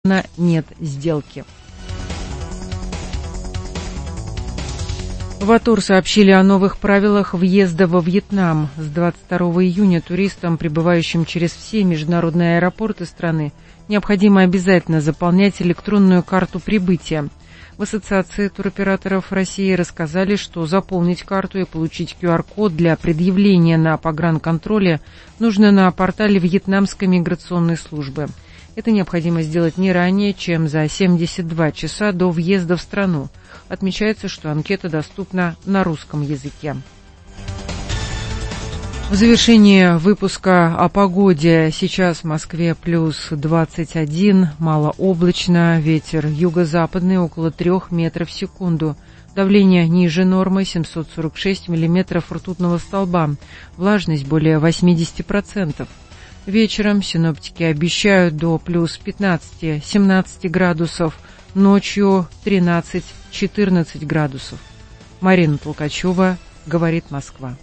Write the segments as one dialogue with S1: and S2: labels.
S1: нет сделки. В АТУР сообщили о новых правилах въезда во Вьетнам. С 22 июня туристам, прибывающим через все международные аэропорты страны, необходимо обязательно заполнять электронную карту прибытия. В Ассоциации туроператоров России рассказали, что заполнить карту и получить QR-код для предъявления на погранконтроле нужно на портале Вьетнамской миграционной службы. Это необходимо сделать не ранее, чем за 72 часа до въезда в страну. Отмечается, что анкета доступна на русском языке. В завершении выпуска о погоде. Сейчас в Москве плюс 21, малооблачно, ветер юго-западный около 3 метров в секунду. Давление ниже нормы 746 миллиметров ртутного столба, влажность более 80%. Вечером синоптики обещают до плюс 15-17 градусов, ночью 13-14 градусов. Марина Толкачева, «Говорит Москва».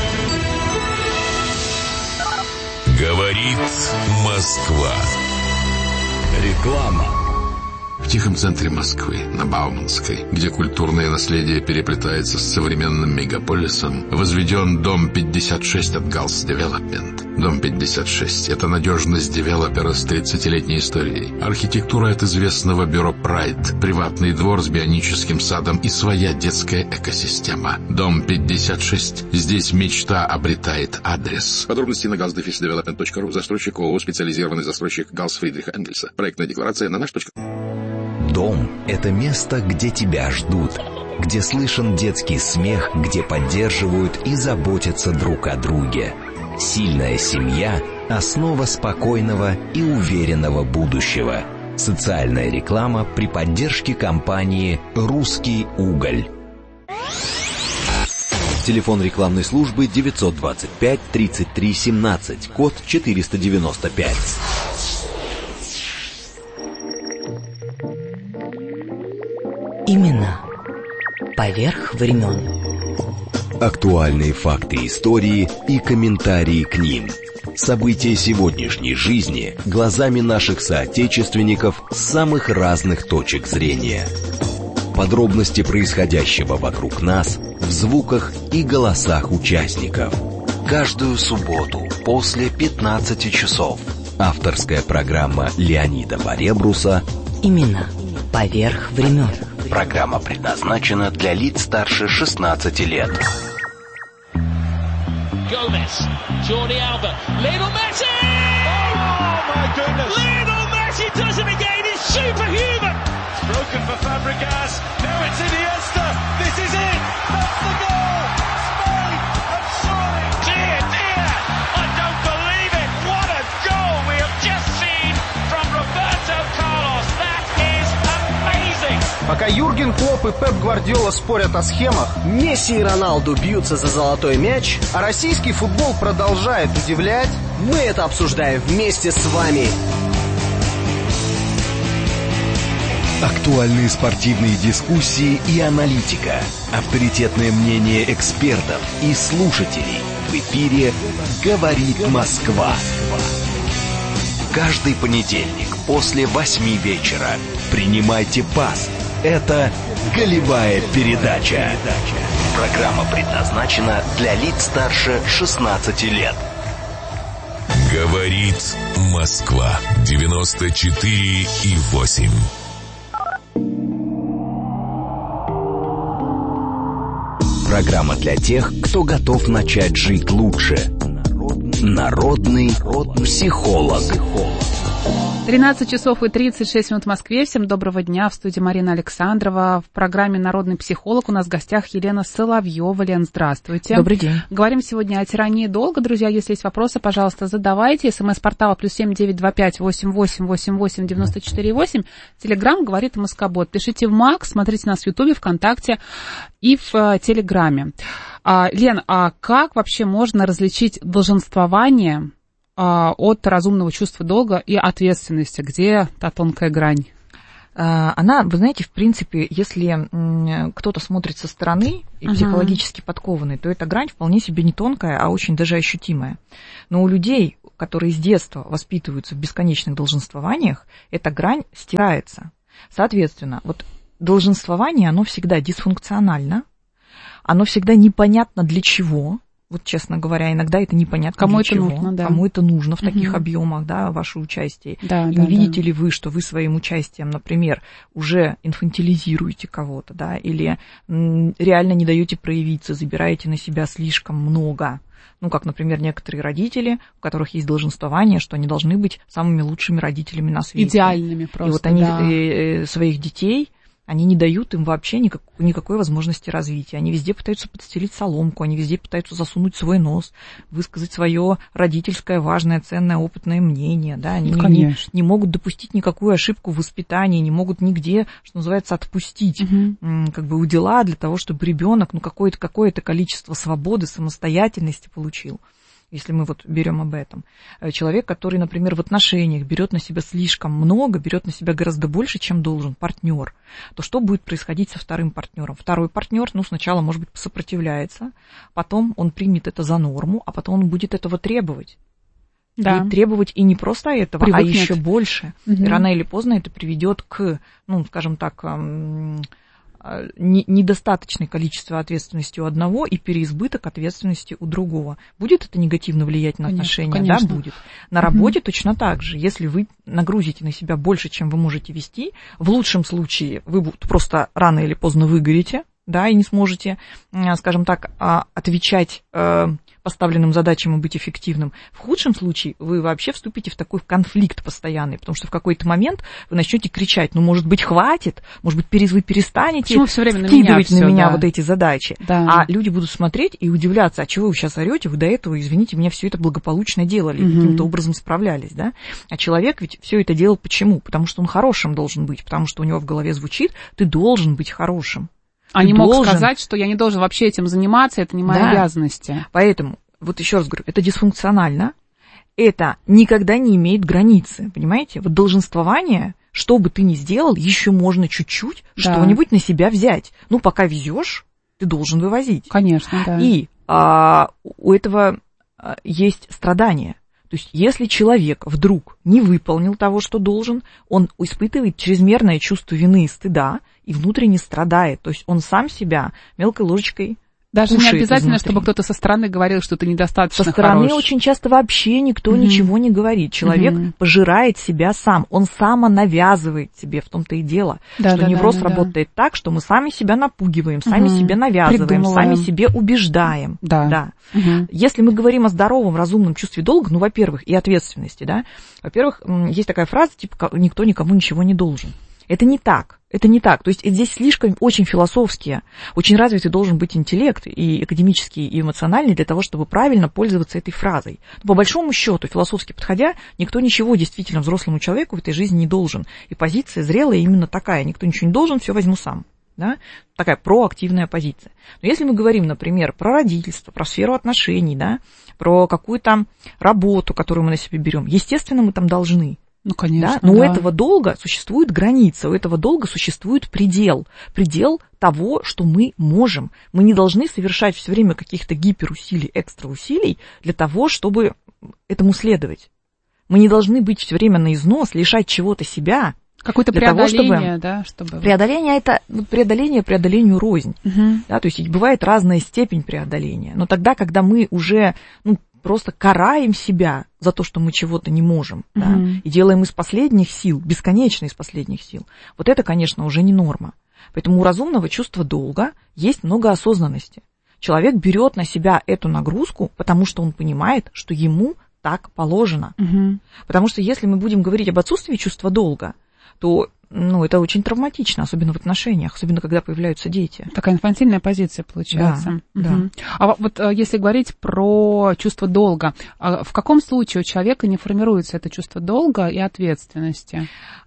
S2: Говорит Москва. Реклама.
S3: В тихом центре Москвы, на Бауманской, где культурное наследие переплетается с современным мегаполисом, возведен дом 56 от Галс Девелопмент. Дом 56 – это надежность девелопера с 30-летней историей. Архитектура от известного бюро Pride, приватный двор с бионическим садом и своя детская экосистема. Дом 56. Здесь мечта обретает адрес. Подробности на galsdevelopment.ru. Застройщик ООО «Специализированный застройщик Галс Фридриха Энгельса». Проектная декларация на наш.
S4: Дом – это место, где тебя ждут, где слышен детский смех, где поддерживают и заботятся друг о друге. Сильная семья – основа спокойного и уверенного будущего. Социальная реклама при поддержке компании «Русский уголь». Телефон рекламной службы 925 33 17, код 495.
S5: Имена поверх времен.
S4: Актуальные факты истории и комментарии к ним. События сегодняшней жизни глазами наших соотечественников с самых разных точек зрения. Подробности происходящего вокруг нас в звуках и голосах участников. Каждую субботу после 15 часов. Авторская программа Леонида Поребруса
S5: Имена поверх времен.
S4: Программа предназначена для лиц старше 16 лет.
S6: Gomez, Jordi Alba, Lionel Messi! Oh my goodness! Lionel Messi does it again, he's superhuman! It's broken for Fabregas, now it's Iniesta, this is it! That's the goal! Spain have surely! Dear, dear! I don't believe it! What a goal we have just seen from Roberto Carlos! That is amazing!
S7: Пока Юрген Клопп и Пеп Гвардиола спорят о схемах, Месси и Роналду бьются за золотой мяч, а российский футбол продолжает удивлять, мы это обсуждаем вместе с вами.
S4: Актуальные спортивные дискуссии и аналитика. Авторитетное мнение экспертов и слушателей. В эфире «Говорит Москва». Каждый понедельник после 8 вечера принимайте пас. Это «Голевая передача». Программа предназначена для лиц старше 16 лет.
S2: Говорит Москва. 94,8.
S4: Программа для тех, кто готов начать жить лучше. Народный психолог.
S8: 13 часов и 36 минут в Москве. Всем доброго дня. В студии Марина Александрова. В программе «Народный психолог» у нас в гостях Елена Соловьева. Лен, здравствуйте.
S1: Добрый день.
S8: Говорим сегодня о тирании долга. Друзья, если есть вопросы, пожалуйста, задавайте. СМС-портал +7 925 88 88 94 8. Телеграм «Говорит Москобот». Пишите в МАК, смотрите нас в Ютубе, ВКонтакте и в Телеграме. Лен, а как вообще можно различить долженствование от разумного чувства долга и ответственности? Где та тонкая грань?
S9: Она, вы знаете, в принципе, если кто-то смотрит со стороны и психологически подкованный, то эта грань вполне себе не тонкая, а очень даже ощутимая. Но у людей, которые с детства воспитываются в бесконечных долженствованиях, эта грань стирается. Соответственно, вот долженствование, оно всегда дисфункционально, оно всегда непонятно для чего. Вот, честно говоря, иногда это непонятно
S8: кому
S9: для
S8: это
S9: чего.
S8: Нужно, да.
S9: Кому это нужно в таких объемах, да, ваше участие.
S8: Да,
S9: и не видите ли вы, что вы своим участием, например, уже инфантилизируете кого-то, да, или реально не даете проявиться, забираете на себя слишком много. Ну, как, например, некоторые родители, у которых есть долженствование, что они должны быть самыми лучшими родителями на свете.
S8: Идеальными просто,
S9: и вот они своих детей... Они не дают им вообще никакой возможности развития. Они везде пытаются подстелить соломку, они везде пытаются засунуть свой нос, высказать свое родительское, важное, ценное, опытное мнение. Да? Они не могут допустить никакую ошибку в воспитании, не могут нигде, что называется, отпустить как бы удила для того, чтобы ребенок какое-то количество свободы, самостоятельности получил. Если мы вот берем об этом. Человек, который, например, в отношениях берет на себя слишком много, берет на себя гораздо больше, чем должен, партнер, то что будет происходить со вторым партнером? Второй партнер, сначала, может быть, сопротивляется, потом он примет это за норму, а потом он будет этого требовать. Да. Будет требовать и не просто этого, а еще больше. И рано или поздно это приведет к, скажем так, недостаточное количество ответственности у одного и переизбыток ответственности у другого. Будет это негативно влиять на отношения? Конечно. Да, будет. На работе точно так же. Если вы нагрузите на себя больше, чем вы можете вести, в лучшем случае вы просто рано или поздно выгорите, да, и не сможете, скажем так, отвечать поставленным задачам и быть эффективным. В худшем случае вы вообще вступите в такой конфликт постоянный, потому что в какой-то момент вы начнете кричать, может быть, хватит, может быть, вы перестанете скидывать на меня вот эти задачи. Да. А люди будут смотреть и удивляться, а чего вы сейчас орете, вы до этого, извините меня, все это благополучно делали, каким-то образом справлялись, да? А человек ведь все это делал почему? Потому что он хорошим должен быть, потому что у него в голове звучит, ты должен быть хорошим.
S8: Они могут сказать, что я не должен вообще этим заниматься, это не мои обязанности.
S9: Поэтому, вот еще раз говорю, это дисфункционально, это никогда не имеет границы, понимаете? Вот долженствование, что бы ты ни сделал, еще можно чуть-чуть что-нибудь на себя взять. Пока везешь, ты должен вывозить.
S8: Конечно, да.
S9: И у этого есть страдания. То есть, если человек вдруг не выполнил того, что должен, он испытывает чрезмерное чувство вины и стыда и внутренне страдает. То есть, он сам себя мелкой ложечкой
S8: даже
S9: кушает
S8: не обязательно,
S9: изнутри.
S8: чтобы кто-то со стороны говорил, что ты недостаточно
S9: Со стороны
S8: хорош.
S9: очень часто вообще никто ничего не говорит. Человек пожирает себя сам. Он самонавязывает себе, в том-то и дело, что невроз работает так, что мы сами себя напугиваем, сами себе навязываем, сами себе убеждаем. Да. Если мы говорим о здоровом, разумном чувстве долга, во-первых, и ответственности, да, во-первых, есть такая фраза, типа, никто никому ничего не должен. Это не так. Это не так. То есть здесь слишком очень философские, очень развитый должен быть интеллект и академический, и эмоциональный для того, чтобы правильно пользоваться этой фразой. Но по большому счету, философски подходя, никто ничего действительно взрослому человеку в этой жизни не должен. И позиция зрелая именно такая. Никто ничего не должен, все возьму сам. Да? Такая проактивная позиция. Но если мы говорим, например, про родительство, про сферу отношений, да, про какую-то работу, которую мы на себя берем, естественно, мы там должны.
S8: Конечно.
S9: Да? Но у этого долга существует граница, у этого долга существует предел того, что мы можем. Мы не должны совершать все время каких-то гиперусилий, экстраусилий для того, чтобы этому следовать. Мы не должны быть все время на износ, лишать чего-то себя.
S8: Какое-то преодоление, да, чтобы...
S9: Преодоление – это преодоление преодолению рознь. Да, то есть бывает разная степень преодоления. Но тогда, когда мы уже просто караем себя за то, что мы чего-то не можем, да, и делаем из последних сил, бесконечно из последних сил, вот это, конечно, уже не норма. Поэтому у разумного чувства долга есть много осознанности. Человек берет на себя эту нагрузку, потому что он понимает, что ему так положено. Потому что если мы будем говорить об отсутствии чувства долга, то это очень травматично, особенно в отношениях, особенно когда появляются дети.
S8: Такая инфантильная позиция получается.
S9: Да.
S8: А вот если говорить про чувство долга, в каком случае у человека не формируется это чувство долга и ответственности?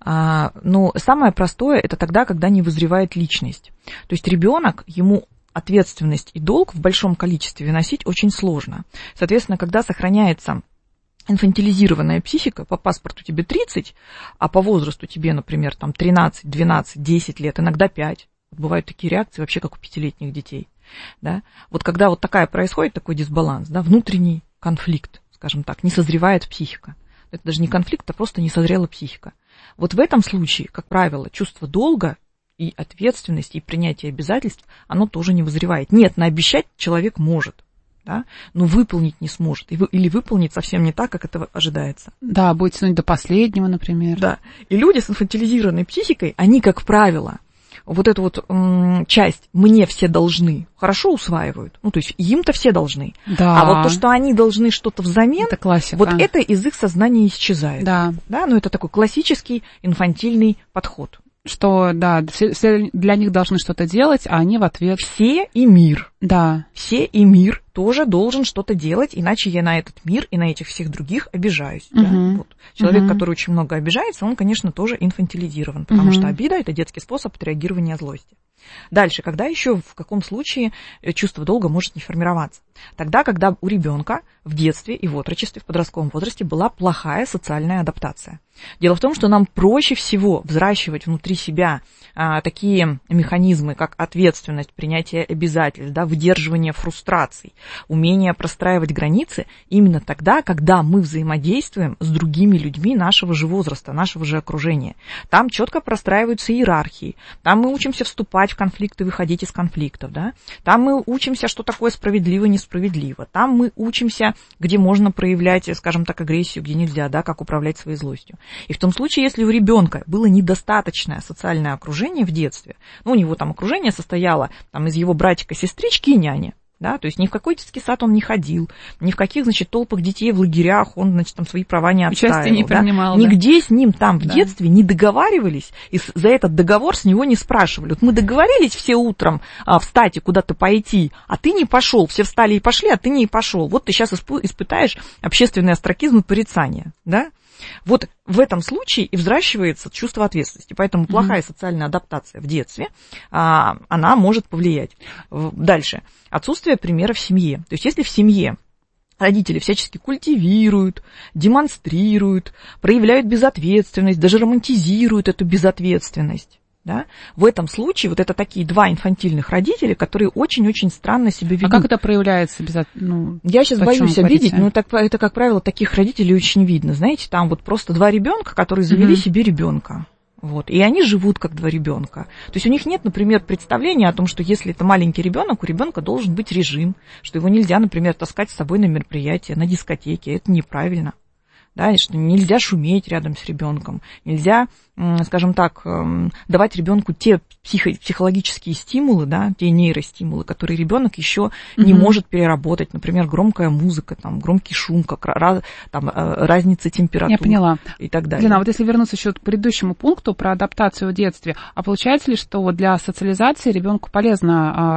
S9: Самое простое – это тогда, когда не вызревает личность. То есть ребенок, ему ответственность и долг в большом количестве выносить очень сложно. Соответственно, когда сохраняется инфантилизированная психика, по паспорту тебе 30, а по возрасту тебе, например, там 13, 12, 10 лет, иногда 5. Бывают такие реакции вообще, как у 5-летних детей. Да? Вот когда вот такая происходит, такой дисбаланс, да, внутренний конфликт, скажем так, не созревает психика. Это даже не конфликт, а просто не созрела психика. Вот в этом случае, как правило, чувство долга и ответственности, и принятие обязательств, оно тоже не вызревает. Нет, наобещать человек может. Да, но выполнить не сможет. Или выполнить совсем не так, как это ожидается.
S8: Да, будет тянуть до последнего, например.
S9: Да. И люди с инфантилизированной психикой, они, как правило, вот эту вот часть «мне все должны» хорошо усваивают. Ну, то есть им-то все должны.
S8: Да.
S9: А вот то, что они должны что-то взамен,
S8: это классика.
S9: Вот это из их сознания исчезает.
S8: Да.
S9: Да, ну, это такой классический инфантильный подход.
S8: Что, да, все для них должны что-то делать, а они в ответ...
S9: Все и мир.
S8: Да.
S9: Все и мир тоже должен что-то делать, иначе я на этот мир и на этих всех других обижаюсь. Да? Вот. Человек, который очень много обижается, он, конечно, тоже инфантилизирован, потому что обида – это детский способ отреагирования злости. Дальше, когда еще в каком случае чувство долга может не формироваться? Тогда, когда у ребенка в детстве и в отрочестве, в подростковом возрасте была плохая социальная адаптация. Дело в том, что нам проще всего взращивать внутри себя такие механизмы, как ответственность, принятие обязательств, да, выдерживание фрустраций, умение простраивать границы именно тогда, когда мы взаимодействуем с другими людьми нашего же возраста, нашего же окружения. Там четко простраиваются иерархии, там мы учимся вступать в конфликты, выходить из конфликтов, да? Там мы учимся, что такое справедливо, несправедливо, там мы учимся, где можно проявлять, скажем так, агрессию, где нельзя, да, как управлять своей злостью. И в том случае, если у ребенка было недостаточное социальное окружение в детстве, ну, у него там окружение состояло там, из его братика, сестрички и няни, да, то есть ни в какой детский сад он не ходил, ни в каких, значит, толпах детей в лагерях он, значит, там свои права не отстаивал.
S8: Участие не принимал,
S9: да? Нигде с ним там в детстве не договаривались, и за этот договор с него не спрашивали. Вот мы договорились все утром встать и куда-то пойти, а ты не пошел, все встали и пошли, а ты не пошел. Вот ты сейчас испытаешь общественный остракизм и порицание, да? Вот в этом случае и взращивается чувство ответственности. Поэтому плохая социальная адаптация в детстве, она может повлиять. Дальше. Отсутствие примера в семье. То есть если в семье родители всячески культивируют, демонстрируют, проявляют безответственность, даже романтизируют эту безответственность, да? В этом случае вот это такие два инфантильных родителя, которые очень-очень странно себя ведут.
S8: А как это проявляется?
S9: Я сейчас боюсь обидеть, но это, как правило, таких родителей очень видно. Знаете, там вот просто два ребенка, которые завели себе ребенка. Вот, и они живут как два ребенка. То есть у них нет, например, представления о том, что если это маленький ребенок, у ребенка должен быть режим, что его нельзя, например, таскать с собой на мероприятия, на дискотеки. Это неправильно. Да, и что нельзя шуметь рядом с ребенком, нельзя, скажем так, давать ребенку те психологические стимулы, да, те нейростимулы, которые ребенок еще не может переработать, например, громкая музыка, там, громкий шум, там, разница температур.
S8: Я поняла.
S9: И так далее.
S8: Лена, вот если вернуться еще к предыдущему пункту про адаптацию в детстве, а получается ли, что для социализации ребенку полезно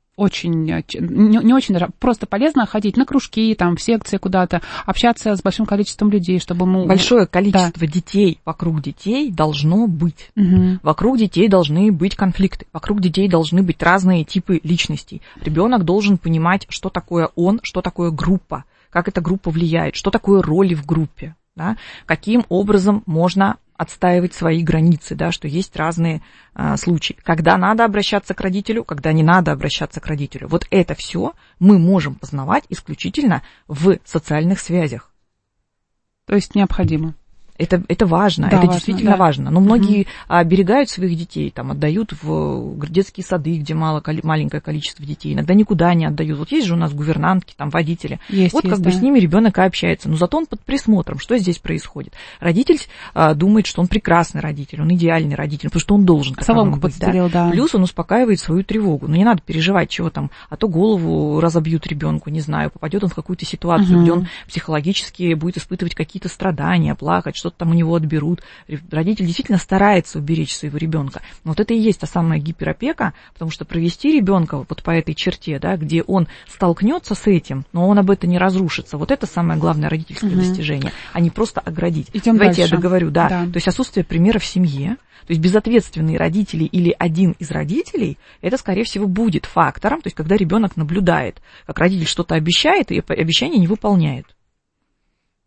S8: не очень даже, просто полезно ходить на кружки, там, в секции куда-то, общаться с большим количеством людей, чтобы ему...
S9: Большое количество детей вокруг детей должно быть. Вокруг детей должны быть конфликты, вокруг детей должны быть разные типы личностей. Ребенок должен понимать, что такое он, что такое группа, как эта группа влияет, что такое роли в группе, да? Каким образом можно отстаивать свои границы, да, что есть разные случаи. Когда надо обращаться к родителю, когда не надо обращаться к родителю. Вот это все мы можем познавать исключительно в социальных связях.
S8: То есть необходимо.
S9: Это важно,
S8: да,
S9: это
S8: важно,
S9: действительно важно. Но многие оберегают своих детей, там, отдают в детские сады, где маленькое количество детей. Иногда никуда не отдают. Вот есть же у нас гувернантки, там, водители.
S8: Есть,
S9: как бы с ними ребенок и общается. Но зато он под присмотром. Что здесь происходит? Родитель думает, что он прекрасный родитель, он идеальный родитель, потому что он должен
S8: соломку подстелил, да.
S9: Плюс он успокаивает свою тревогу. Но не надо переживать, чего там, а то голову разобьют ребенку, не знаю, попадет он в какую-то ситуацию, где он психологически будет испытывать какие-то страдания, плакать, что-то там у него отберут. Родитель действительно старается уберечь своего ребенка. Но вот это и есть та самая гиперопека, потому что провести ребенка вот по этой черте, да, где он столкнется с этим, но он об этом не разрушится. Вот это самое главное родительское достижение, а не просто оградить.
S8: Идем
S9: Давайте
S8: дальше.
S9: Я договорю, да. То есть отсутствие примера в семье, то есть безответственные родители или один из родителей, это, скорее всего, будет фактором, то есть когда ребенок наблюдает, как родитель что-то обещает, и обещание не выполняет.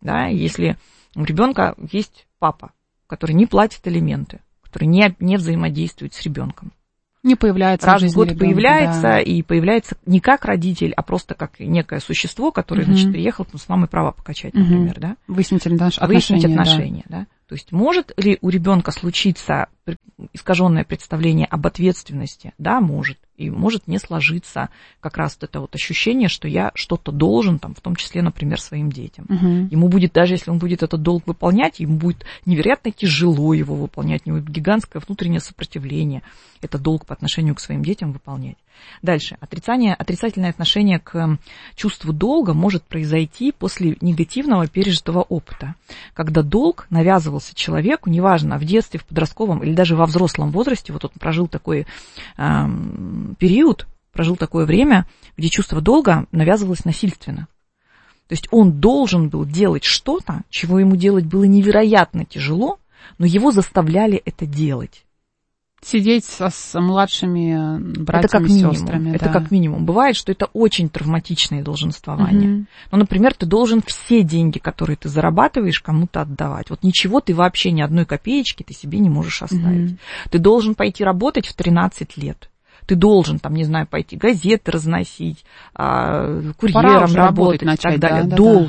S9: Да? Если у ребенка есть папа, который не платит алименты, который не взаимодействует с ребенком.
S8: Не появляется
S9: раз в год
S8: ребенка,
S9: появляется,
S8: да.
S9: И появляется не как родитель, а просто как некое существо, которое, значит, приехало с мамой права покачать, например, да?
S8: Выяснить
S9: отношения, да. То есть может ли у ребенка случиться искаженное представление об ответственности? Да, может. И может не сложиться как раз это вот ощущение, что я что-то должен, там, в том числе, например, своим детям. Ему будет, даже если он будет этот долг выполнять, ему будет невероятно тяжело его выполнять, у него будет гигантское внутреннее сопротивление этот долг по отношению к своим детям выполнять. Дальше. Отрицательное отношение к чувству долга может произойти после негативного пережитого опыта, когда долг навязывался человеку, неважно, в детстве, в подростковом или даже во взрослом возрасте, вот он прожил такой период, прожил такое время, где чувство долга навязывалось насильственно. То есть он должен был делать что-то, чего ему делать было невероятно тяжело, но его заставляли это делать.
S8: Сидеть с младшими братьями и сестрами.
S9: Это как минимум. Бывает, что это очень травматичное долженствование. Ну, например, ты должен все деньги, которые ты зарабатываешь, кому-то отдавать. Вот ничего ты вообще, ни одной копеечки ты себе не можешь оставить. Ты должен пойти работать в 13 лет. Ты должен, там, не знаю, пойти газеты разносить, курьером работать и так далее.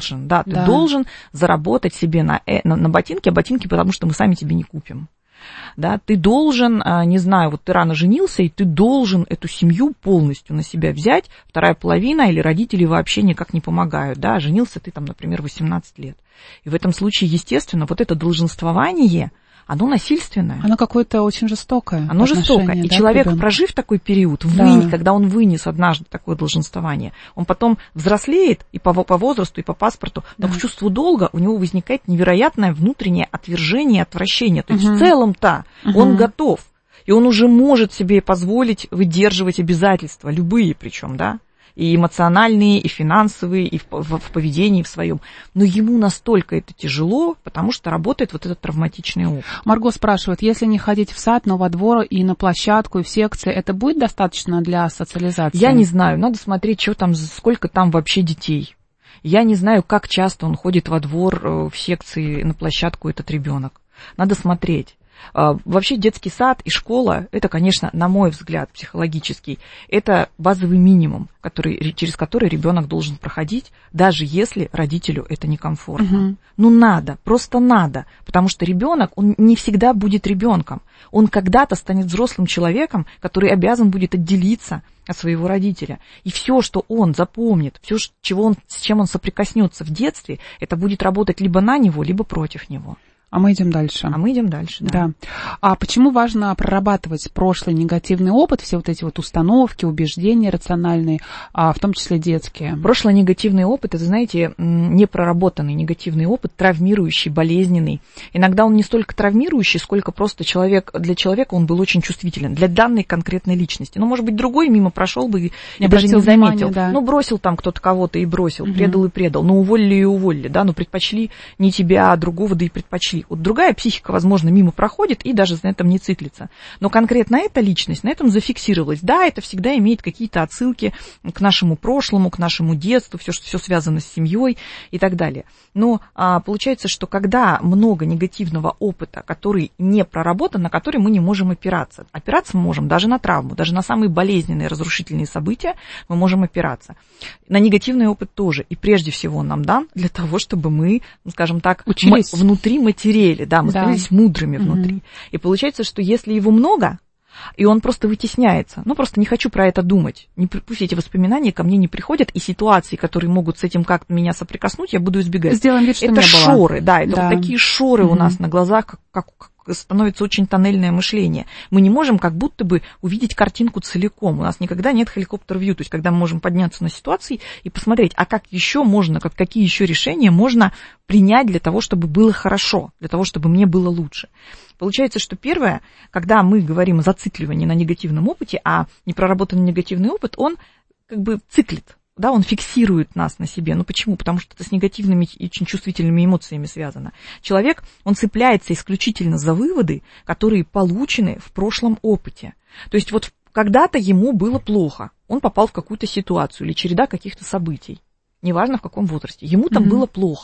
S9: Ты должен заработать себе на ботинки, а ботинки, потому что мы сами тебе не купим. Да, ты должен, не знаю, вот ты рано женился, и ты должен эту семью полностью на себя взять, вторая половина или родители вообще никак не помогают, да, женился ты там, например, 18 лет. И в этом случае, естественно, вот это долженствование, оно насильственное.
S8: Оно какое-то очень жестокое.
S9: Оно жестокое. И человек, прожив такой период, когда он вынес однажды такое долженствование, он потом взрослеет и по возрасту, и по паспорту, но к чувству долга у него возникает невероятное внутреннее отвержение, отвращение. То есть в целом-то он готов, и он уже может себе позволить выдерживать обязательства, любые причем, да, и эмоциональные, и финансовые, и в поведении в своем. Но ему настолько это тяжело, потому что работает вот этот травматичный опыт.
S8: Марго спрашивает, если не ходить в сад, но во двор и на площадку, и в секции, это будет достаточно для социализации?
S9: Я не знаю, надо смотреть, что там, сколько там вообще детей. Я не знаю, как часто он ходит во двор, в секции, на площадку этот ребенок. Надо смотреть. Вообще детский сад и школа, это, конечно, на мой взгляд, психологический, это базовый минимум, через который ребенок должен проходить, даже если родителю это некомфортно. Ну надо, просто надо, потому что ребенок, он не всегда будет ребенком. Он когда-то станет взрослым человеком, который обязан будет отделиться от своего родителя. И все, что он запомнит, все, с чем он соприкоснется в детстве, это будет работать либо на него, либо против него.
S8: А мы идем дальше.
S9: Да.
S8: А почему важно прорабатывать прошлый негативный опыт, все вот эти вот установки, убеждения рациональные, в том числе детские?
S9: Прошлый негативный опыт, это, знаете, непроработанный негативный опыт, травмирующий, болезненный. Иногда он не столько травмирующий, сколько просто для человека он был очень чувствителен, для данной конкретной личности. Ну, может быть, другой мимо прошел бы и даже не заметил. Да. Ну, бросил там кто-то кого-то и бросил, предал и предал. Ну, уволили и уволили, да, ну, предпочли не тебя, а другого, да и предпочли. Вот другая психика, возможно, мимо проходит и даже на этом не циклится. Но конкретно эта личность на этом зафиксировалась. Да, это всегда имеет какие-то отсылки к нашему прошлому, к нашему детству, все связано с семьей и так далее. Но получается, что когда много негативного опыта, который не проработан, на который мы не можем опираться. Опираться мы можем даже на травму, даже на самые болезненные, разрушительные события мы можем опираться. На негативный опыт тоже. И прежде всего он нам дан для того, чтобы мы, скажем так, внутри материали, да, мы становились мудрыми внутри. И получается, что если его много, и он просто вытесняется, ну, просто не хочу про это думать, пусть эти воспоминания ко мне не приходят, и ситуации, которые могут с этим как-то меня соприкоснуть, я буду избегать.
S8: Сделаем вид, что
S9: это
S8: не было.
S9: Шоры, да, это вот такие шоры у нас на глазах, как становится очень тоннельное мышление. Мы не можем как будто бы увидеть картинку целиком. У нас никогда нет хеликоптер-вью, то есть когда мы можем подняться на ситуации и посмотреть, а как еще можно, какие еще решения можно принять для того, чтобы было хорошо, для того, чтобы мне было лучше. Получается, что первое, когда мы говорим о зацикливании на негативном опыте, а непроработанный негативный опыт, он как бы циклит. Да, он фиксирует нас на себе. Ну почему? Потому что это с негативными и очень чувствительными эмоциями связано. Человек, он цепляется исключительно за выводы, которые получены в прошлом опыте. То есть вот когда-то ему было плохо, он попал в какую-то ситуацию или череда каких-то событий, неважно в каком возрасте, ему там было плохо.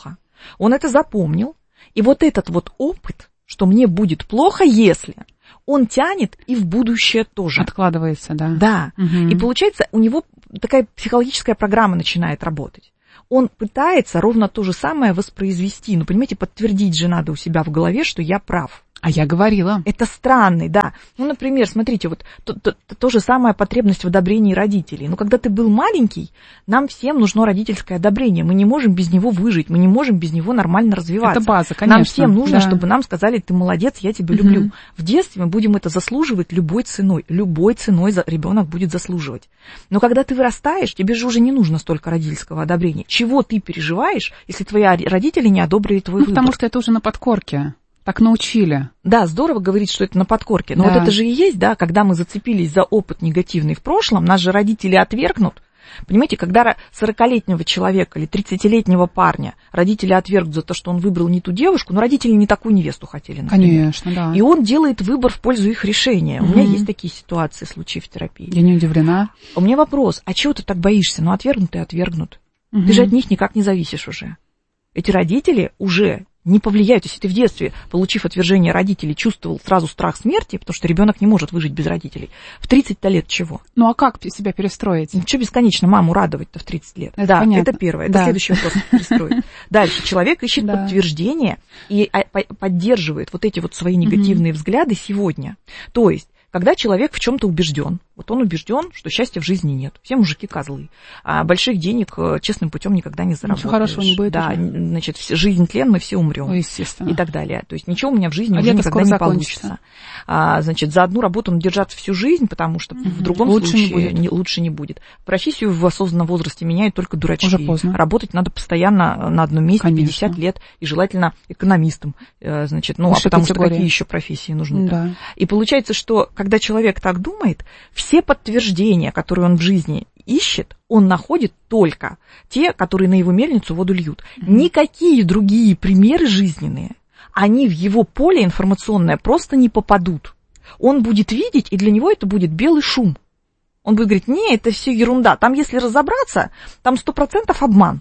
S9: Он это запомнил, и вот этот вот опыт, что мне будет плохо, если... Он тянет и в будущее тоже.
S8: Откладывается, да.
S9: Да. Угу. И получается, у него такая психологическая программа начинает работать. Он пытается ровно то же самое воспроизвести. Ну, понимаете, подтвердить же надо у себя в голове, что я прав.
S8: А я говорила.
S9: Это странный, да. Ну, например, смотрите, вот то же самое потребность в одобрении родителей. Ну, когда ты был маленький, нам всем нужно родительское одобрение. Мы не можем без него выжить, мы не можем без него нормально развиваться.
S8: Это база, конечно.
S9: Нам всем нужно, чтобы нам сказали, ты молодец, я тебя люблю. В детстве мы будем это заслуживать любой ценой. Любой ценой ребенок будет заслуживать. Но когда ты вырастаешь, тебе же уже не нужно столько родительского одобрения. Чего ты переживаешь, если твои родители не одобрили твой выбор?
S8: Потому что это уже на подкорке. Так научили.
S9: Да, здорово говорить, что это на подкорке. Но вот это же и есть, да, когда мы зацепились за опыт негативный в прошлом, нас же родители отвергнут. Понимаете, когда 40-летнего человека или 30-летнего парня родители отвергнут за то, что он выбрал не ту девушку, но родители не такую невесту хотели, например.
S8: Конечно, да.
S9: И он делает выбор в пользу их решения. У меня есть такие ситуации, случаи в терапии.
S8: Я не удивлена.
S9: У меня вопрос, а чего ты так боишься? Ну, отвергнут и отвергнут. Ты же от них никак не зависишь уже. Эти родители уже не повлияют, если ты в детстве, получив отвержение родителей, чувствовал сразу страх смерти, потому что ребенок не может выжить без родителей. В 30 лет чего?
S8: Ну а как себя перестроить?
S9: Ну, что бесконечно маму радовать-то в 30 лет?
S8: Это
S9: да,
S8: понятно.
S9: Это первое. Это следующий вопрос перестроить. Дальше. Человек ищет подтверждение и поддерживает вот эти вот свои негативные взгляды сегодня. То есть, когда человек в чем-то убежден, вот он убежден, что счастья в жизни нет. Все мужики козлы. А больших денег честным путем никогда не заработаешь.
S8: Ничего хорошего не будет.
S9: Да, значит, жизнь тлен, мы все умрем.
S8: Ну, естественно.
S9: И так далее. То есть ничего у меня в жизни уже никогда не получится. Значит, за одну работу держаться всю жизнь, потому что в другом случае лучше не будет. Профессию в осознанном возрасте меняют только дурачки.
S8: Уже поздно.
S9: Работать надо постоянно на одном месте 50 лет, и желательно экономистом. Значит, ну, потому что какие еще профессии нужны?
S8: Да.
S9: И получается, что когда человек так думает, все подтверждения, которые он в жизни ищет, он находит только те, которые на его мельницу воду льют. Никакие другие примеры жизненные, они в его поле информационное просто не попадут. Он будет видеть, и для него это будет белый шум. Он будет говорить, не, это все ерунда. Там, если разобраться, там 100% обман.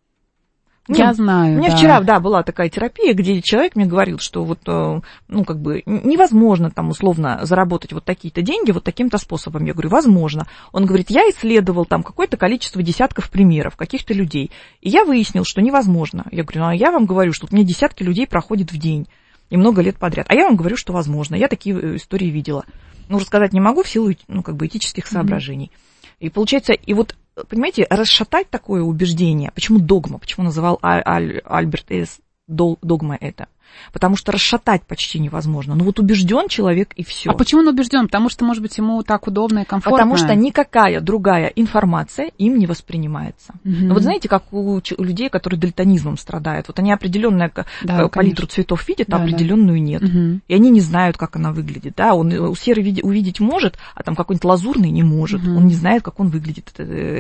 S8: Я знаю,
S9: У меня вчера, была такая терапия, где человек мне говорил, что вот, ну, как бы, невозможно там условно заработать вот такие-то деньги вот таким-то способом. Я говорю, возможно. Он говорит, я исследовал там какое-то количество десятков примеров каких-то людей, и я выяснил, что невозможно. Я говорю, ну, а я вам говорю, что у меня десятки людей проходят в день, и много лет подряд. А я вам говорю, что возможно. Я такие истории видела. Ну, рассказать не могу в силу, ну, как бы, этических соображений. И получается, и вот, понимаете, расшатать такое убеждение, почему догма, почему называл Альберт Эллис догма это? Потому что расшатать почти невозможно. Ну вот убежден человек и все.
S8: А почему он убежден? Потому что, может быть, ему так удобно и комфортно.
S9: Потому что никакая другая информация им не воспринимается. Ну, вот знаете, как у людей, которые дальтонизмом страдают, вот они определенную палитру цветов видят, а определенную нет. И они не знают, как она выглядит. Да? Он у серы увидеть может, а там какой-нибудь лазурный не может. Он не знает, как он выглядит,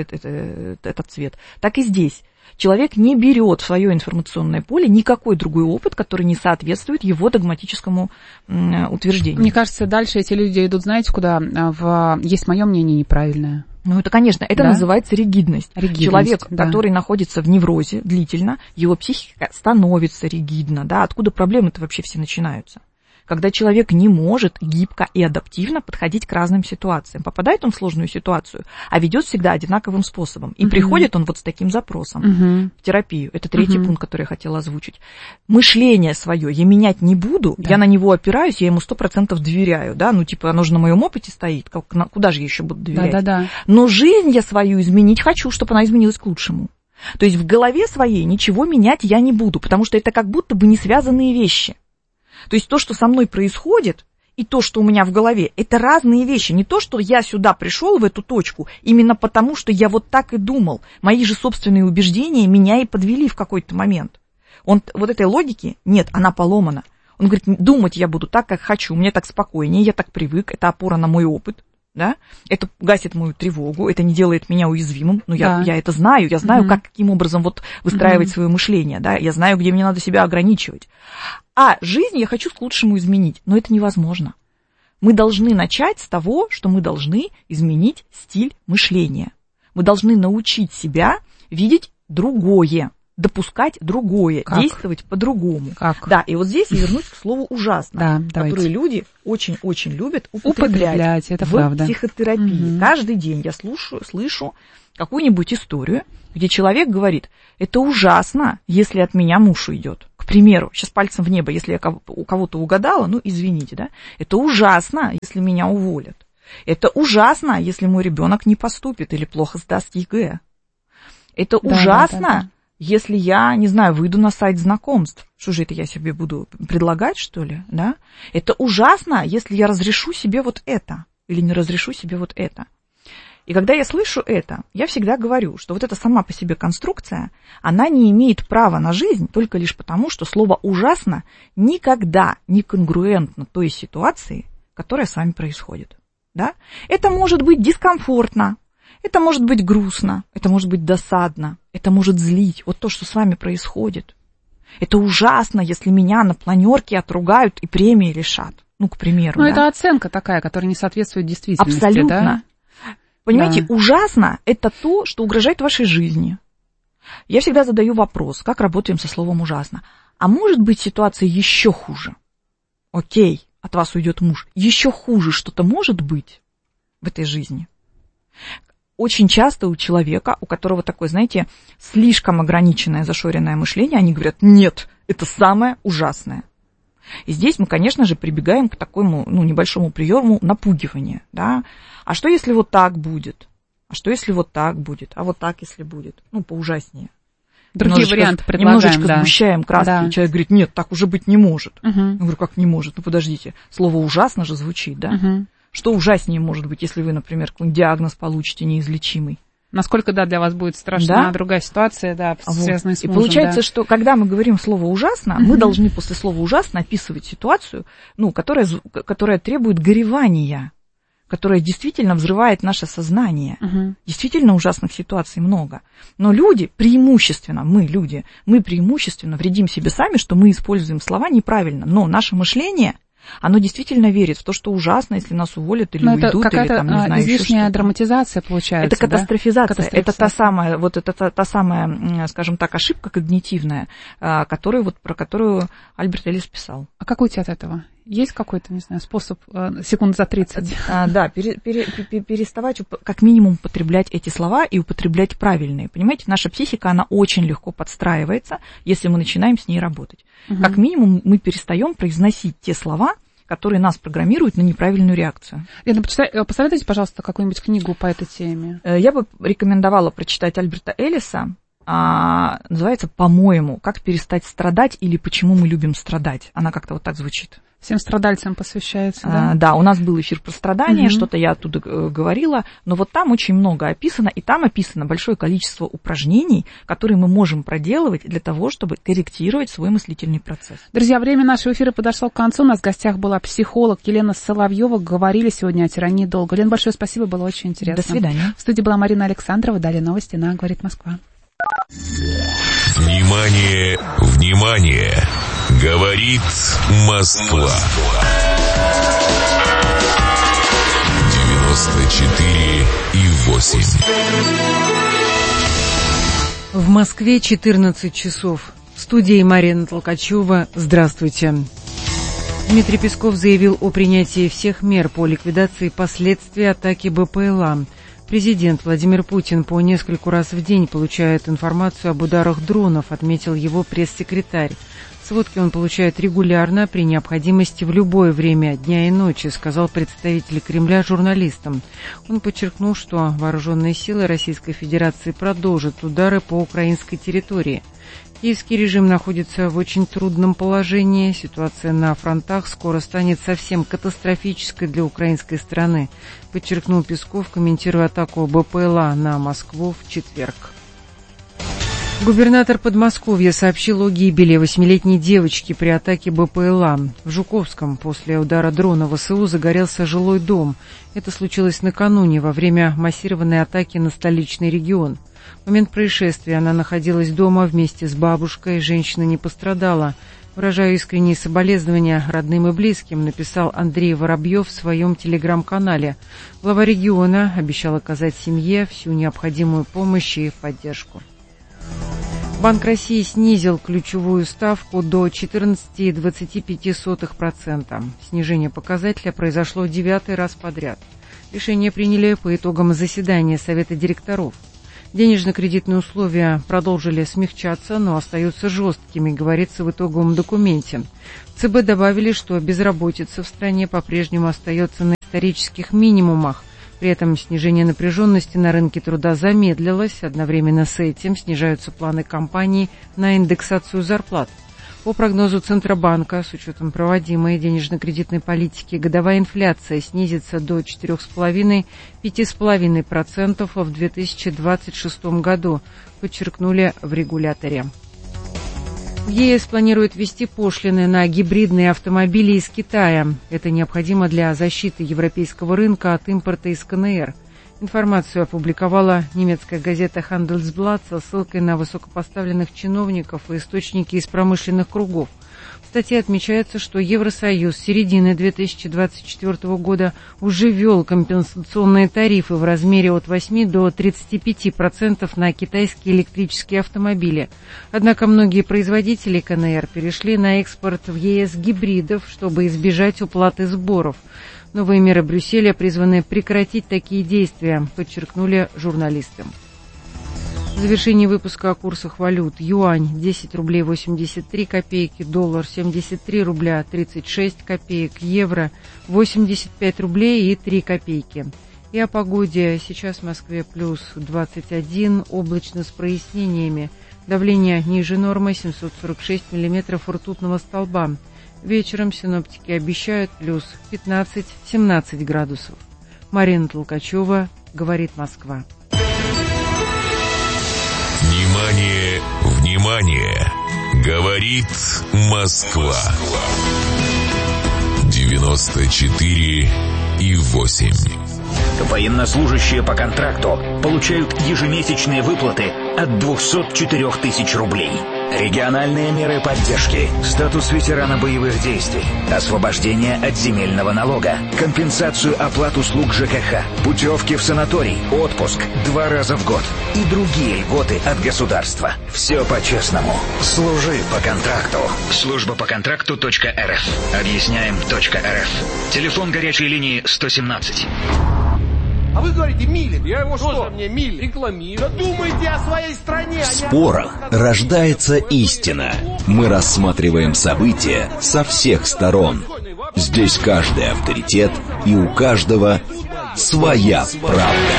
S9: этот цвет. Так и здесь. Человек не берет в свое информационное поле никакой другой опыт, который не соответствует его догматическому утверждению.
S8: Мне кажется, дальше эти люди идут, знаете, куда? Есть мое мнение неправильное.
S9: Ну, это, конечно, это называется ригидность. Человек, который находится в неврозе длительно, его психика становится ригидна. Да? Откуда проблемы-то вообще все начинаются? Когда человек не может гибко и адаптивно подходить к разным ситуациям. Попадает он в сложную ситуацию, а ведет всегда одинаковым способом. И приходит он вот с таким запросом в терапию. Это третий пункт, который я хотела озвучить. Мышление свое я менять не буду, я на него опираюсь, я ему 100% доверяю. Да? Ну, типа, оно же на моем опыте стоит, куда же я еще буду доверять? Но жизнь я свою изменить хочу, чтобы она изменилась к лучшему. То есть в голове своей ничего менять я не буду, потому что это как будто бы не связанные вещи. То есть то, что со мной происходит, и то, что у меня в голове, это разные вещи. Не то, что я сюда пришел в эту точку, именно потому, что я вот так и думал. Мои же собственные убеждения меня и подвели в какой-то момент. Вот этой логики нет, она поломана. Он говорит, думать я буду так, как хочу, мне так спокойнее, я так привык, это опора на мой опыт. Да? Это гасит мою тревогу, это не делает меня уязвимым, но я это знаю, я знаю, каким образом вот выстраивать свое мышление, да? Я знаю, где мне надо себя ограничивать. А жизнь я хочу к лучшему изменить, но это невозможно. Мы должны начать с того, что мы должны изменить стиль мышления. Мы должны научить себя видеть другое допускать другое, действовать по-другому. Да, и вот здесь я вернусь к слову «ужасно», которое люди очень-очень любят употреблять это в правда. Психотерапии. Каждый день я слышу какую-нибудь историю, где человек говорит: это ужасно, если от меня муж уйдет. К примеру, сейчас пальцем в небо, если я у кого-то угадала, ну, извините, да, это ужасно, если меня уволят. Это ужасно, если мой ребенок не поступит или плохо сдаст ЕГЭ. Это ужасно, если я, не знаю, выйду на сайт знакомств. Что же это я себе буду предлагать, что ли, да? Это ужасно, если я разрешу себе вот это или не разрешу себе вот это. И когда я слышу это, я всегда говорю, что вот эта сама по себе конструкция, она не имеет права на жизнь только лишь потому, что слово «ужасно» никогда не конгруентно той ситуации, которая с вами происходит. Да? Это может быть дискомфортно, это может быть грустно, это может быть досадно, это может злить. Вот то, что с вами происходит. Это ужасно, если меня на планерке отругают и премии лишат. Ну, к примеру.
S8: Ну, это оценка такая, которая не соответствует действительности.
S9: Абсолютно.
S8: Да?
S9: Понимаете, ужасно – это то, что угрожает вашей жизни. Я всегда задаю вопрос, как работаем со словом «ужасно». А может быть ситуация еще хуже? Окей, от вас уйдет муж. Еще хуже что-то может быть в этой жизни? Очень часто у человека, у которого такое, знаете, слишком ограниченное, зашоренное мышление, они говорят: нет, это самое ужасное. И здесь мы, конечно же, прибегаем к такому, небольшому приему напугивания, да. А что, если вот так будет? А что, если вот так будет? А вот так, если будет? Поужаснее.
S8: Другие варианты предлагаем,
S9: немножечко сгущаем краски, и человек говорит: нет, так уже быть не может. Я говорю: как не может? Подождите, слово «ужасно» же звучит, да? Что ужаснее может быть, если вы, например, какой-нибудь диагноз получите неизлечимый?
S8: Насколько, для вас будет страшна другая ситуация, связанная с мужем.
S9: И получается, что когда мы говорим слово «ужасно», мы должны после слова «ужасно» описывать ситуацию, которая требует горевания, которая действительно взрывает наше сознание. Действительно ужасных ситуаций много. Но люди преимущественно, мы преимущественно вредим себе сами, что мы используем слова неправильно. Но наше мышление, оно действительно верит в то, что ужасно, если нас уволят или уйдут, или там, не знаю,
S8: излишняя драматизация получается.
S9: Это катастрофизация. Это та самая, скажем так, ошибка когнитивная, про которую Альберт Эллис писал.
S8: А как уйти от этого? Есть какой-то, не знаю, способ секунд за 30?
S9: Да, переставать как минимум употреблять эти слова и употреблять правильные. Понимаете, наша психика, она очень легко подстраивается, если мы начинаем с ней работать. Как минимум мы перестаем произносить те слова, которые нас программируют на неправильную реакцию.
S8: Лена, посоветуйте, пожалуйста, какую-нибудь книгу по этой теме.
S9: Я бы рекомендовала прочитать Альберта Эллиса. Называется, по-моему, «Как перестать страдать» или «Почему мы любим страдать». Она как-то вот так звучит.
S8: Всем страдальцам посвящается, да?
S9: Да, у нас был эфир про страдания, что-то я оттуда говорила, но вот там очень много описано, и там описано большое количество упражнений, которые мы можем проделывать для того, чтобы корректировать свой мыслительный процесс.
S8: Друзья, время нашего эфира подошло к концу. У нас в гостях была психолог Елена Соловьева. Говорили сегодня о тирании долга. Лен, большое спасибо, было очень интересно.
S9: До свидания.
S8: В студии была Марина Александрова. Далее новости на «Говорит Москва».
S2: Внимание, внимание! Говорит Москва. 94,8.
S1: В Москве 14 часов. В студии Марина Толкачева. Здравствуйте. Дмитрий Песков заявил о принятии всех мер по ликвидации последствий атаки БПЛА. Президент Владимир Путин по нескольку раз в день получает информацию об ударах дронов, отметил его пресс-секретарь. Сводки он получает регулярно, при необходимости в любое время дня и ночи, сказал представитель Кремля журналистам. Он подчеркнул, что вооруженные силы Российской Федерации продолжат удары по украинской территории. Киевский режим находится в очень трудном положении. Ситуация на фронтах скоро станет совсем катастрофической для украинской страны, подчеркнул Песков, комментируя атаку БПЛА на Москву в четверг. Губернатор Подмосковья сообщил о гибели 8-летней девочки при атаке БПЛА. В Жуковском после удара дрона ВСУ загорелся жилой дом. Это случилось накануне, во время массированной атаки на столичный регион. В момент происшествия она находилась дома вместе с бабушкой, женщина не пострадала. Выражаю искренние соболезнования родным и близким, написал Андрей Воробьев в своем телеграм-канале. Глава региона обещал оказать семье всю необходимую помощь и поддержку. Банк России снизил ключевую ставку до 14,25%. Снижение показателя произошло 9-й раз подряд. Решение приняли по итогам заседания Совета директоров. Денежно-кредитные условия продолжили смягчаться, но остаются жесткими, говорится в итоговом документе. В ЦБ добавили, что безработица в стране по-прежнему остается на исторических минимумах. При этом снижение напряженности на рынке труда замедлилось. Одновременно с этим снижаются планы компаний на индексацию зарплат. По прогнозу Центробанка, с учетом проводимой денежно-кредитной политики, годовая инфляция снизится до 4,5-5,5% в 2026 году, подчеркнули в регуляторе. В ЕС планируют ввести пошлины на гибридные автомобили из Китая. Это необходимо для защиты европейского рынка от импорта из КНР. Информацию опубликовала немецкая газета Handelsblatt со ссылкой на высокопоставленных чиновников и источники из промышленных кругов. В статье отмечается, что Евросоюз с середины 2024 года уже ввел компенсационные тарифы в размере от 8 до 35% на китайские электрические автомобили. Однако многие производители КНР перешли на экспорт в ЕС гибридов, чтобы избежать уплаты сборов. Новые меры Брюсселя призваны прекратить такие действия, подчеркнули журналисты. В завершении выпуска о курсах валют. Юань 10 рублей 83 копейки, доллар 73 рубля 36 копеек, евро 85 рублей и 3 копейки. И о погоде. Сейчас в Москве плюс 21, облачно с прояснениями. Давление ниже нормы 746 миллиметров ртутного столба. Вечером синоптики обещают плюс 15-17 градусов. Марина Толкачева, говорит Москва.
S2: Внимание, внимание! Говорит Москва. 94,8.
S10: Военнослужащие по контракту получают ежемесячные выплаты от 204 тысяч рублей. Региональные меры поддержки, статус ветерана боевых действий, освобождение от земельного налога, компенсацию оплат услуг ЖКХ, путевки в санаторий, отпуск 2 раза в год и другие льготы от государства. Все по-честному. Служи по контракту. Служба по контракту.рф. Объясняем.рф. Телефон горячей линии 117.
S11: А вы говорите Милин. Я его что мне Милин? Рекламирую. Да думайте о своей стране.
S4: В спорах рождается истина. Мы рассматриваем события со всех сторон. Здесь каждый авторитет, и у каждого своя правда.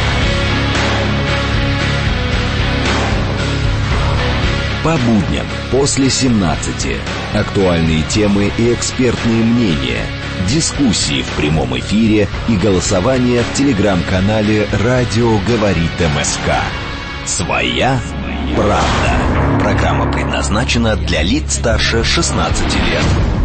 S4: По будням после 17. Актуальные темы и экспертные мнения. Дискуссии в прямом эфире и голосование в телеграм-канале «Радио говорит МСК». Своя правда. Программа предназначена для лиц старше 16 лет.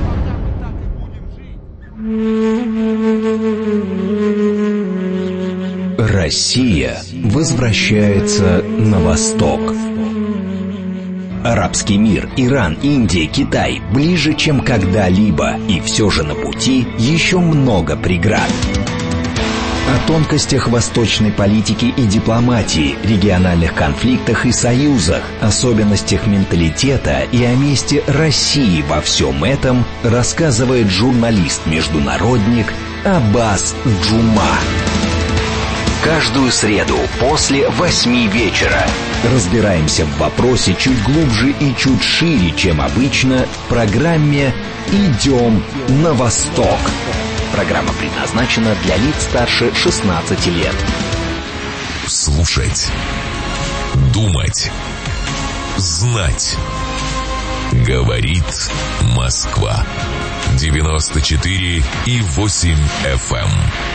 S4: Россия возвращается на восток. Арабский мир, Иран, Индия, Китай ближе, чем когда-либо, и все же на пути еще много преград. О тонкостях восточной политики и дипломатии, региональных конфликтах и союзах, особенностях менталитета и о месте России во всем этом рассказывает журналист-международник Аббас Джума. Каждую среду после 8 вечера разбираемся в вопросе чуть глубже и чуть шире, чем обычно, в программе «Идем на восток». Программа предназначена для лиц старше 16 лет.
S2: Слушать, думать, знать. Говорит Москва. 94,8 FM.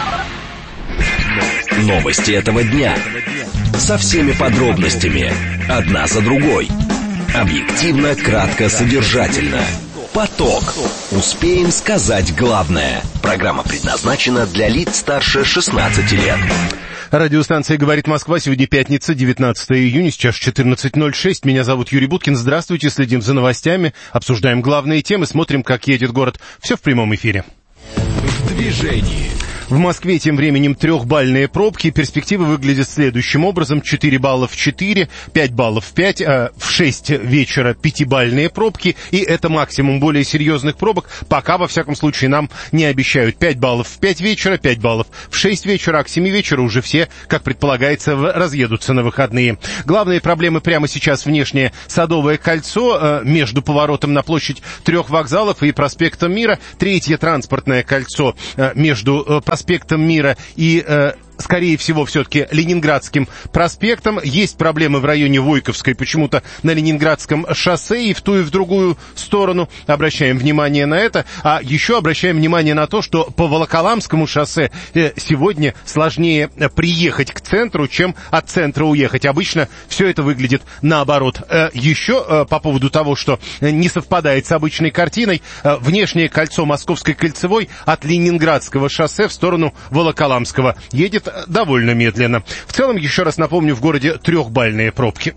S4: Новости этого дня. Со всеми подробностями. Одна за другой. Объективно, кратко, содержательно. Поток. Успеем сказать главное. Программа предназначена для лиц старше 16 лет.
S12: Радиостанция «Говорит Москва». Сегодня пятница, 19 июня, сейчас 14:06. Меня зовут Юрий Буткин. Здравствуйте, следим за новостями, обсуждаем главные темы, смотрим, как едет город. Все в прямом эфире.
S2: В движении.
S12: В Москве тем временем 3-бальные пробки. Перспективы выглядят следующим образом. 4 балла в 4, 5 баллов в 5, в 6 вечера 5-бальные пробки. И это максимум. Более серьезных пробок пока, во всяком случае, нам не обещают. 5 баллов в 5 вечера, 5 баллов в 6 вечера, а к 7 вечера уже все, как предполагается, разъедутся на выходные. Главные проблемы прямо сейчас внешнее Садовое кольцо между поворотом на площадь 3 вокзалов и проспектом Мира. Третье транспортное кольцо между проспектом Мира и, скорее всего, все-таки Ленинградским проспектом. Есть проблемы в районе Войковской, почему-то на Ленинградском шоссе и в ту, и в другую сторону. Обращаем внимание на это. А еще обращаем внимание на то, что по Волоколамскому шоссе сегодня сложнее приехать к центру, чем от центра уехать. Обычно все это выглядит наоборот. Еще по поводу того, что не совпадает с обычной картиной, внешнее кольцо Московской кольцевой от Ленинградского шоссе в сторону Волоколамского едет довольно медленно. В целом, еще раз напомню, в городе 3-бальные пробки.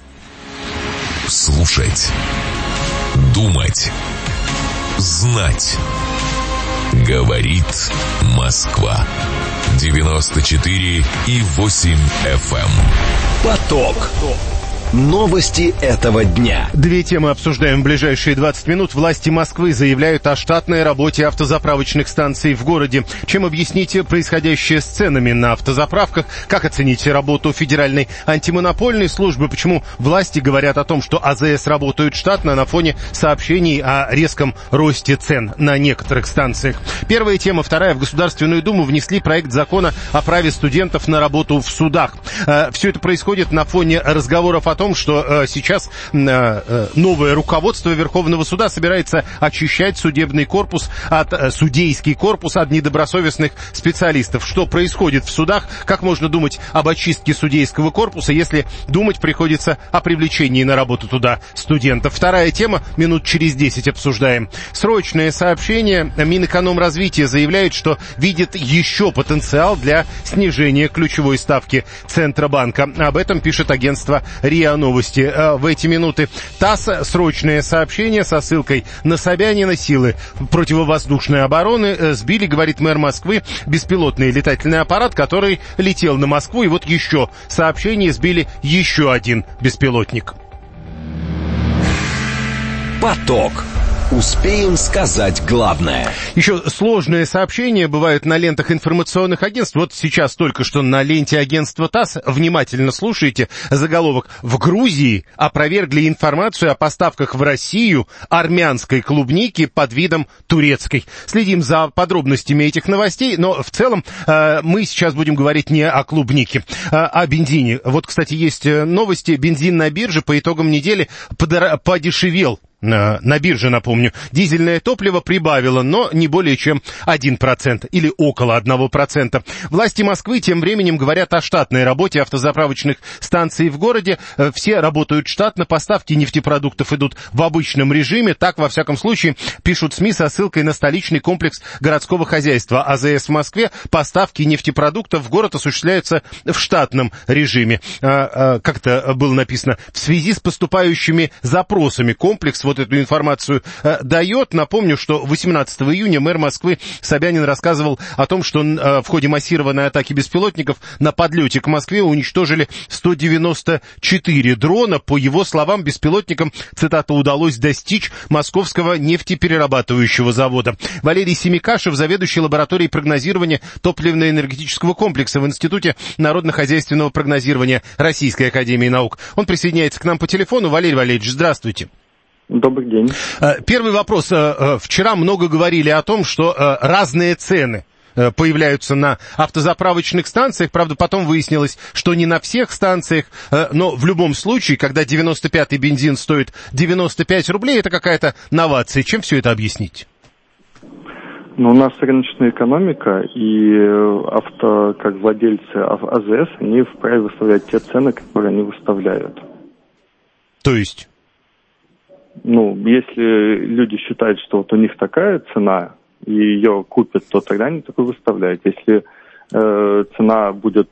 S2: Слушать, думать, знать. Говорит Москва. 94,8 FM.
S4: Поток. Новости этого дня.
S12: Две темы обсуждаем в ближайшие 20 минут. Власти Москвы заявляют о штатной работе автозаправочных станций в городе. Чем объясните происходящее с ценами на автозаправках? Как оцените работу Федеральной антимонопольной службы? Почему власти говорят о том, что АЗС работают штатно на фоне сообщений о резком росте цен на некоторых станциях? Первая тема. Вторая. В Государственную Думу внесли проект закона о праве студентов на работу в судах. Все это происходит на фоне разговоров о том, что сейчас новое руководство Верховного суда собирается очищать судебный корпус судейский корпус от недобросовестных специалистов. Что происходит в судах? Как можно думать об очистке судейского корпуса, если думать приходится о привлечении на работу туда студентов? Вторая тема, минут через 10 обсуждаем. Срочное сообщение. Минэкономразвития заявляет, что видит еще потенциал для снижения ключевой ставки Центробанка. Об этом пишет агентство РИА Новости в эти минуты. ТАСС, срочное сообщение со ссылкой на Собянина. Силы противовоздушной обороны сбили, говорит мэр Москвы, беспилотный летательный аппарат, который летел на Москву. И вот еще сообщение: сбили еще один беспилотник.
S4: Поток. Успеем сказать главное.
S12: Еще сложные сообщения бывают на лентах информационных агентств. Вот сейчас только что на ленте агентства ТАСС, внимательно слушайте, заголовок: в Грузии опровергли информацию о поставках в Россию армянской клубники под видом турецкой. Следим за подробностями этих новостей, но в целом мы сейчас будем говорить не о клубнике, а о бензине. Вот, кстати, есть новости. Бензин на бирже по итогам недели подешевел. На бирже, напомню, дизельное топливо прибавило, но не более чем 1% или около 1%. Власти Москвы тем временем говорят о штатной работе автозаправочных станций в городе. Все работают штатно, поставки нефтепродуктов идут в обычном режиме. Так, во всяком случае, пишут СМИ со ссылкой на столичный комплекс городского хозяйства АЗС в Москве. Поставки нефтепродуктов в город осуществляются в штатном режиме. Как это было написано? В связи с поступающими запросами комплекс вот эту информацию дает. Напомню, что 18 июня мэр Москвы Собянин рассказывал о том, что в ходе массированной атаки беспилотников на подлете к Москве уничтожили 194 дрона. По его словам, беспилотникам, цитата, удалось достичь Московского нефтеперерабатывающего завода. Валерий Семикашев, заведующий лабораторией прогнозирования топливно-энергетического комплекса в Институте народно-хозяйственного прогнозирования Российской академии наук. Он присоединяется к нам по телефону. Валерий Валерьевич, здравствуйте.
S13: Добрый день.
S12: Первый вопрос. Вчера много говорили о том, что разные цены появляются на автозаправочных станциях. Правда, потом выяснилось, что не на всех станциях, но в любом случае, когда 95-й бензин стоит 95 рублей, это какая-то новация. Чем все это объяснить?
S13: Ну, у нас рыночная экономика, и как владельцы АЗС, они вправе выставлять те цены, которые они выставляют.
S12: То есть?
S13: Ну, если люди считают, что вот у них такая цена, и ее купят, то тогда они такой выставляют. Если цена будет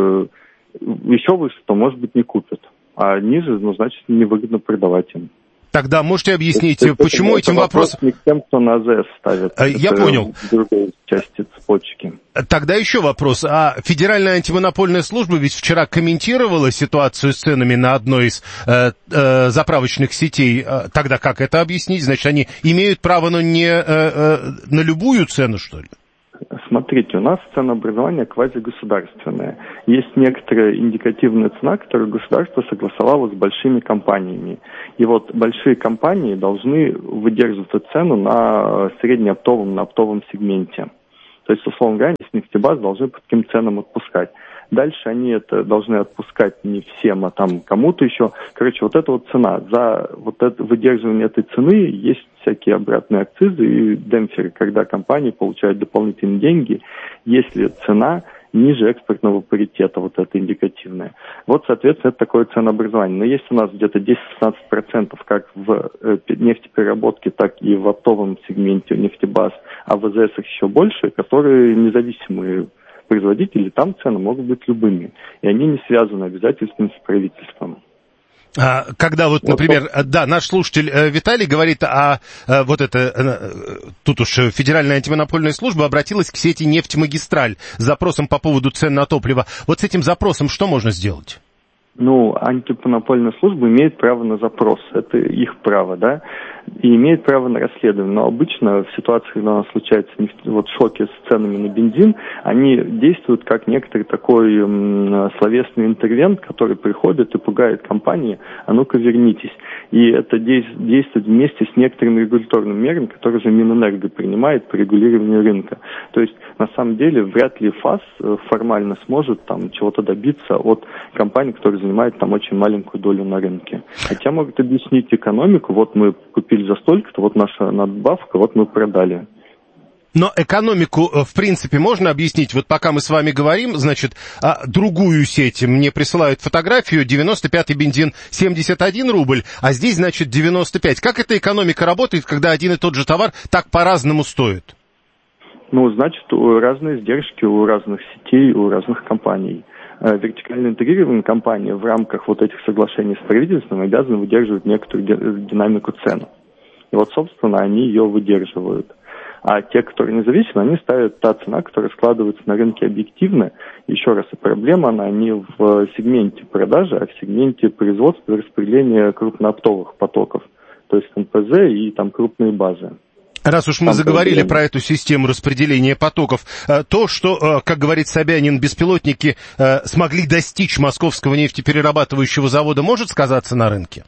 S13: еще выше, то, может быть, не купят. А ниже, ну, значит, невыгодно продавать им.
S12: Тогда можете объяснить, почему этим вопросом...
S13: Не к тем, кто на АЗС ставит.
S12: Я понял.
S13: В другой части цепочки.
S12: Тогда еще вопрос. А Федеральная антимонопольная служба ведь вчера комментировала ситуацию с ценами на одной из заправочных сетей. Тогда как это объяснить? Значит, они имеют право, но не на любую цену, что ли?
S13: Смотрите, у нас ценообразование квазигосударственное. Есть некоторая индикативная цена, которую государство согласовало с большими компаниями. И вот большие компании должны выдерживать эту цену на среднеоптовом, на оптовом сегменте. То есть, условно говоря, нефтебаз должны по таким ценам отпускать. Дальше они это должны отпускать не всем, а там кому-то еще. Короче, вот эта вот цена. За вот это выдерживание этой цены есть всякие обратные акцизы и демпферы, когда компании получают дополнительные деньги, если цена ниже экспортного паритета, вот это индикативное. Вот, соответственно, это такое ценообразование. Но есть у нас где-то 10-16%, как в нефтепереработке, так и в оптовом сегменте нефтебаз, а в АЗС еще больше, которые независимые производители, там цены могут быть любыми. И они не связаны обязательствами с правительством.
S12: Когда вот, например, наш слушатель Виталий говорит тут уж Федеральная антимонопольная служба обратилась к сети «Нефтьмагистраль» с запросом по поводу цен на топливо. Вот с этим запросом что можно сделать?
S13: Антимонопольная служба имеет право на запрос. Это их право, да? И имеет право на расследование. Но обычно в ситуации, когда у нас случаются шоки с ценами на бензин, они действуют как некоторый такой словесный интервент, который приходит и пугает компании: а ну-ка вернитесь. И это действует вместе с некоторыми регуляторными мерами, которые же Минэнерго принимает по регулированию рынка. То есть, на самом деле, вряд ли ФАС формально сможет там чего-то добиться от компании, которая занимает там очень маленькую долю на рынке. Хотя могут объяснить экономику: вот мы купили за столько-то, вот наша надбавка, вот мы продали.
S12: Но экономику, в принципе, можно объяснить. Вот пока мы с вами говорим, значит, другую сеть мне присылают фотографию, 95-й бензин 71 рубль, а здесь, значит, 95. Как эта экономика работает, когда один и тот же товар так по-разному стоит?
S13: Значит, разные издержки у разных сетей, у разных компаний. Вертикально интегрированные компании в рамках вот этих соглашений с правительством обязаны выдерживать некоторую динамику цен. И вот, собственно, они ее выдерживают. А те, которые независимы, они ставят та цена, которая складывается на рынке объективно. Еще раз, и проблема, она не в сегменте продажи, а в сегменте производства и распределения крупнооптовых потоков. То есть НПЗ и там крупные базы.
S12: Раз уж мы заговорили про эту систему распределения потоков, то, что, как говорит Собянин, беспилотники смогли достичь московского нефтеперерабатывающего завода, может сказаться на рынке?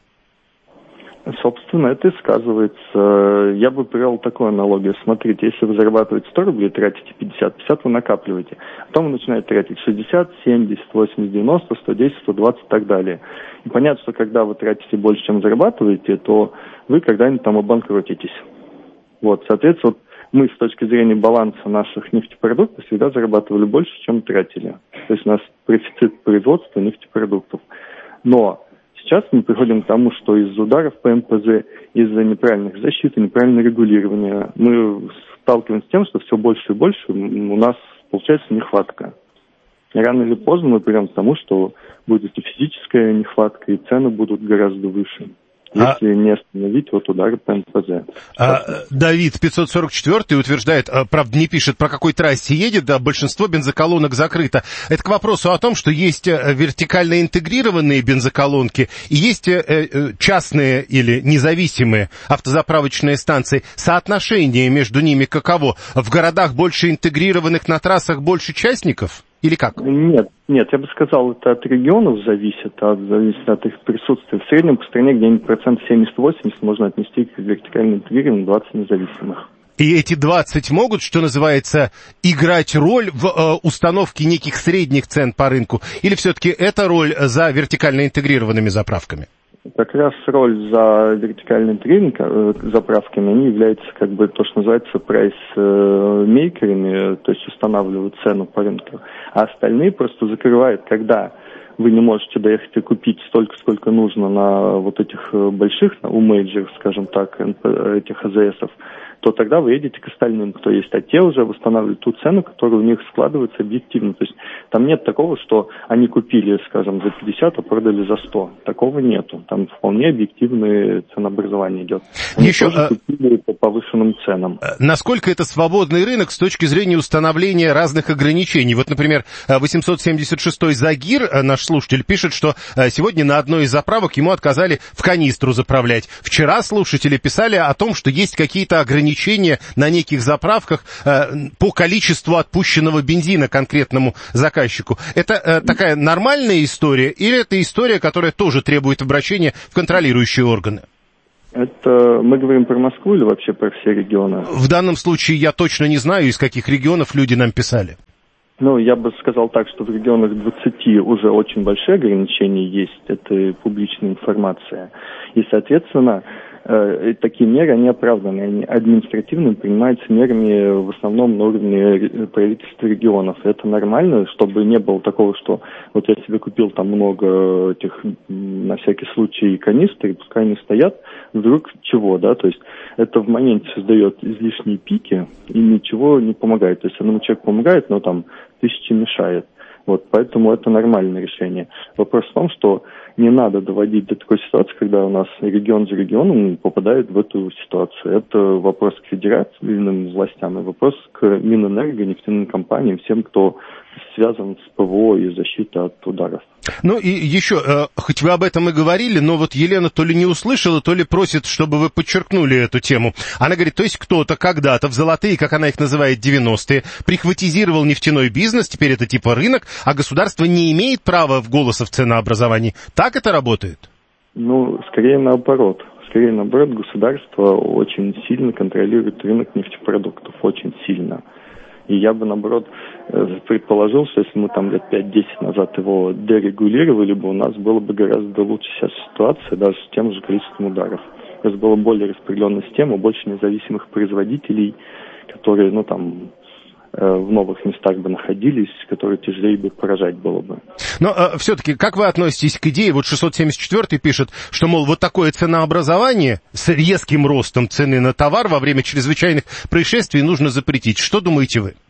S13: Собственно, это и сказывается. Я бы привел такую аналогию. Смотрите, если вы зарабатываете 100 рублей, тратите 50, 50 вы накапливаете. Потом вы начинаете тратить 60, 70, 80, 90, 110, 120 и так далее. И понятно, что когда вы тратите больше, чем зарабатываете, то вы когда-нибудь там обанкротитесь. Вот, соответственно, мы с точки зрения баланса наших нефтепродуктов всегда зарабатывали больше, чем тратили. То есть у нас профицит производства нефтепродуктов. Но сейчас мы приходим к тому, что из-за ударов по НПЗ, из-за неправильных защит, неправильного регулирования мы сталкиваемся с тем, что все больше и больше у нас получается нехватка. И рано или поздно мы придем к тому, что будет и физическая нехватка, и цены будут гораздо выше. Если не остановить удары по НПЗ.
S12: Давид 544 утверждает, правда не пишет, про какой трассе едет, да, большинство бензоколонок закрыто. Это к вопросу о том, что есть вертикально интегрированные бензоколонки и есть частные или независимые автозаправочные станции. Соотношение между ними каково? В городах больше интегрированных, на трассах больше частников? Или как?
S13: Нет, я бы сказал, это от регионов зависит от их присутствия. В среднем по стране где-нибудь 70-80% можно отнести к вертикально интегрированным, 20 независимых.
S12: И эти 20 могут, что называется, играть роль в установке неких средних цен по рынку? Или все-таки это роль за вертикально интегрированными заправками?
S13: Как раз роль за вертикально интегрированными заправками, они являются как бы то, что называется прайс-мейкерами, то есть устанавливают цену по рынку. А остальные просто закрывают, когда вы не можете доехать и купить столько, сколько нужно на вот этих больших, у мейджеров, скажем так, этих АЗСов, то тогда вы едете к остальным, кто есть, а те уже восстанавливают ту цену, которая у них складывается объективно. То есть там нет такого, что они купили, скажем, за 50, а продали за 100. Такого нету. Там вполне объективное ценообразование идет. Они тоже купили по повышенным ценам.
S12: Насколько это свободный рынок с точки зрения установления разных ограничений? Вот, например, 876-й Загир, наш слушатель, пишет, что сегодня на одной из заправок ему отказали в канистру заправлять. Вчера слушатели писали о том, что есть какие-то ограничения на неких заправках по количеству отпущенного бензина конкретному заказчику. Это такая нормальная история или это история, которая тоже требует обращения в контролирующие органы?
S13: Это мы говорим про Москву или вообще про все регионы?
S12: В данном случае я точно не знаю, из каких регионов люди нам писали.
S13: Ну, я бы сказал так, что в регионах 20 уже очень большие ограничения есть, это публичная информация. И, соответственно, такие меры, они оправданы, они административно принимаются мерами в основном на уровне правительства регионов. Это нормально, чтобы не было такого, что вот я себе купил там много этих, на всякий случай, канистр, пускай они стоят, вдруг чего, да, то есть это в моменте создает излишние пики и ничего не помогает. То есть одному человеку помогает, но там тысячи мешает. Вот, поэтому это нормальное решение. Вопрос в том, что не надо доводить до такой ситуации, когда у нас регион за регионом попадает в эту ситуацию. Это вопрос к федеральным властям и вопрос к Минэнерго, нефтяным компаниям, всем, кто связан с ПВО и защитой от ударов.
S12: Ну и еще, хоть вы об этом и говорили, но вот Елена то ли не услышала, то ли просит, чтобы вы подчеркнули эту тему. Она говорит, то есть кто-то когда-то в золотые, как она их называет, 90-е, прихватизировал нефтяной бизнес, теперь это типа рынок, а государство не имеет права в голоса в ценообразовании. Так это работает?
S13: Ну, скорее наоборот. Скорее наоборот, государство очень сильно контролирует рынок нефтепродуктов, очень сильно. И я бы, наоборот, предположил, что если мы там лет 5-10 назад его дерегулировали бы, у нас было бы гораздо лучше сейчас ситуация, даже с тем же количеством ударов. То есть была более распределенная система, больше независимых производителей, которые, ну, там, в новых местах бы находились, которые тяжелее бы поражать было бы.
S12: Но все-таки, как вы относитесь к идее, вот 674-й пишет, что, мол, вот такое ценообразование с резким ростом цены на товар во время чрезвычайных происшествий нужно запретить. Что думаете вы?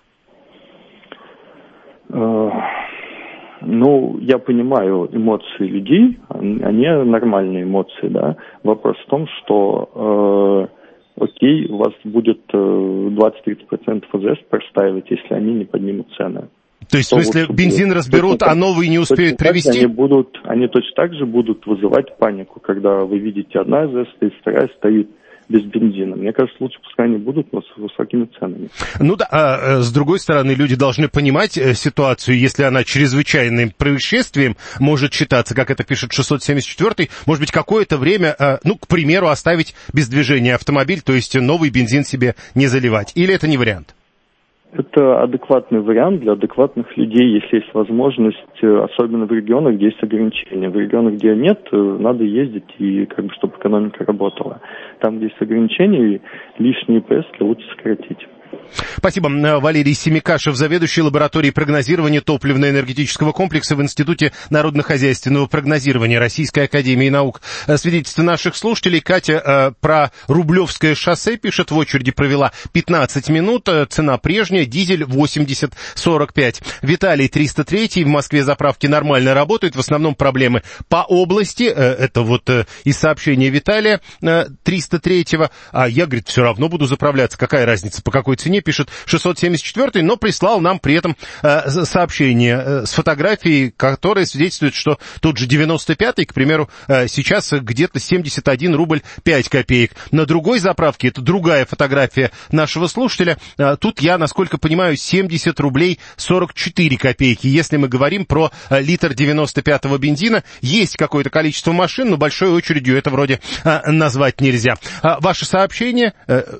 S13: Ну, я понимаю эмоции людей, они нормальные эмоции, да. Вопрос в том, что окей, у вас будет 20-30% ФЗС простаивать, если они не поднимут цены.
S12: То есть, в смысле, бензин разберут, а новый не успеют привезти?
S13: Они точно так же будут вызывать панику, когда вы видите, одна ЗС стоит, вторая стоит без бензина. Мне кажется, лучше пускай они будут, но с высокими ценами.
S12: Ну да, а с другой стороны, люди должны понимать ситуацию, если она чрезвычайным происшествием может считаться, как это пишет 674-й, может быть, какое-то время, ну, к примеру, оставить без движения автомобиль, то есть новый бензин себе не заливать. Или это не вариант?
S13: Это адекватный вариант для адекватных людей, если есть возможность, особенно в регионах, где есть ограничения. В регионах, где нет, надо ездить, и как бы, чтобы экономика работала. Там, где есть ограничения, лишние поездки лучше сократить.
S12: Спасибо. Валерий Семикашев, заведующий лабораторией прогнозирования топливно-энергетического комплекса в Институте народно-хозяйственного прогнозирования Российской академии наук. Свидетельство наших слушателей. Катя про Рублевское шоссе пишет, в очереди провела 15 минут, цена прежняя, дизель 80-45. Виталий, 303, в Москве заправки нормально работают, в основном проблемы по области, это вот из сообщения Виталия 303-го, а я, говорит, все равно буду заправляться, какая разница, по какой цене, пишет 674-й, но прислал нам при этом сообщение с фотографией, которая свидетельствует, что тот же 95-й, к примеру, сейчас где-то 71 рубль 5 копеек. На другой заправке, это другая фотография нашего слушателя, тут я, насколько понимаю, 70 рублей 44 копейки. Если мы говорим про литр 95-го бензина, есть какое-то количество машин, но большой очередью это вроде назвать нельзя. Ваше сообщение,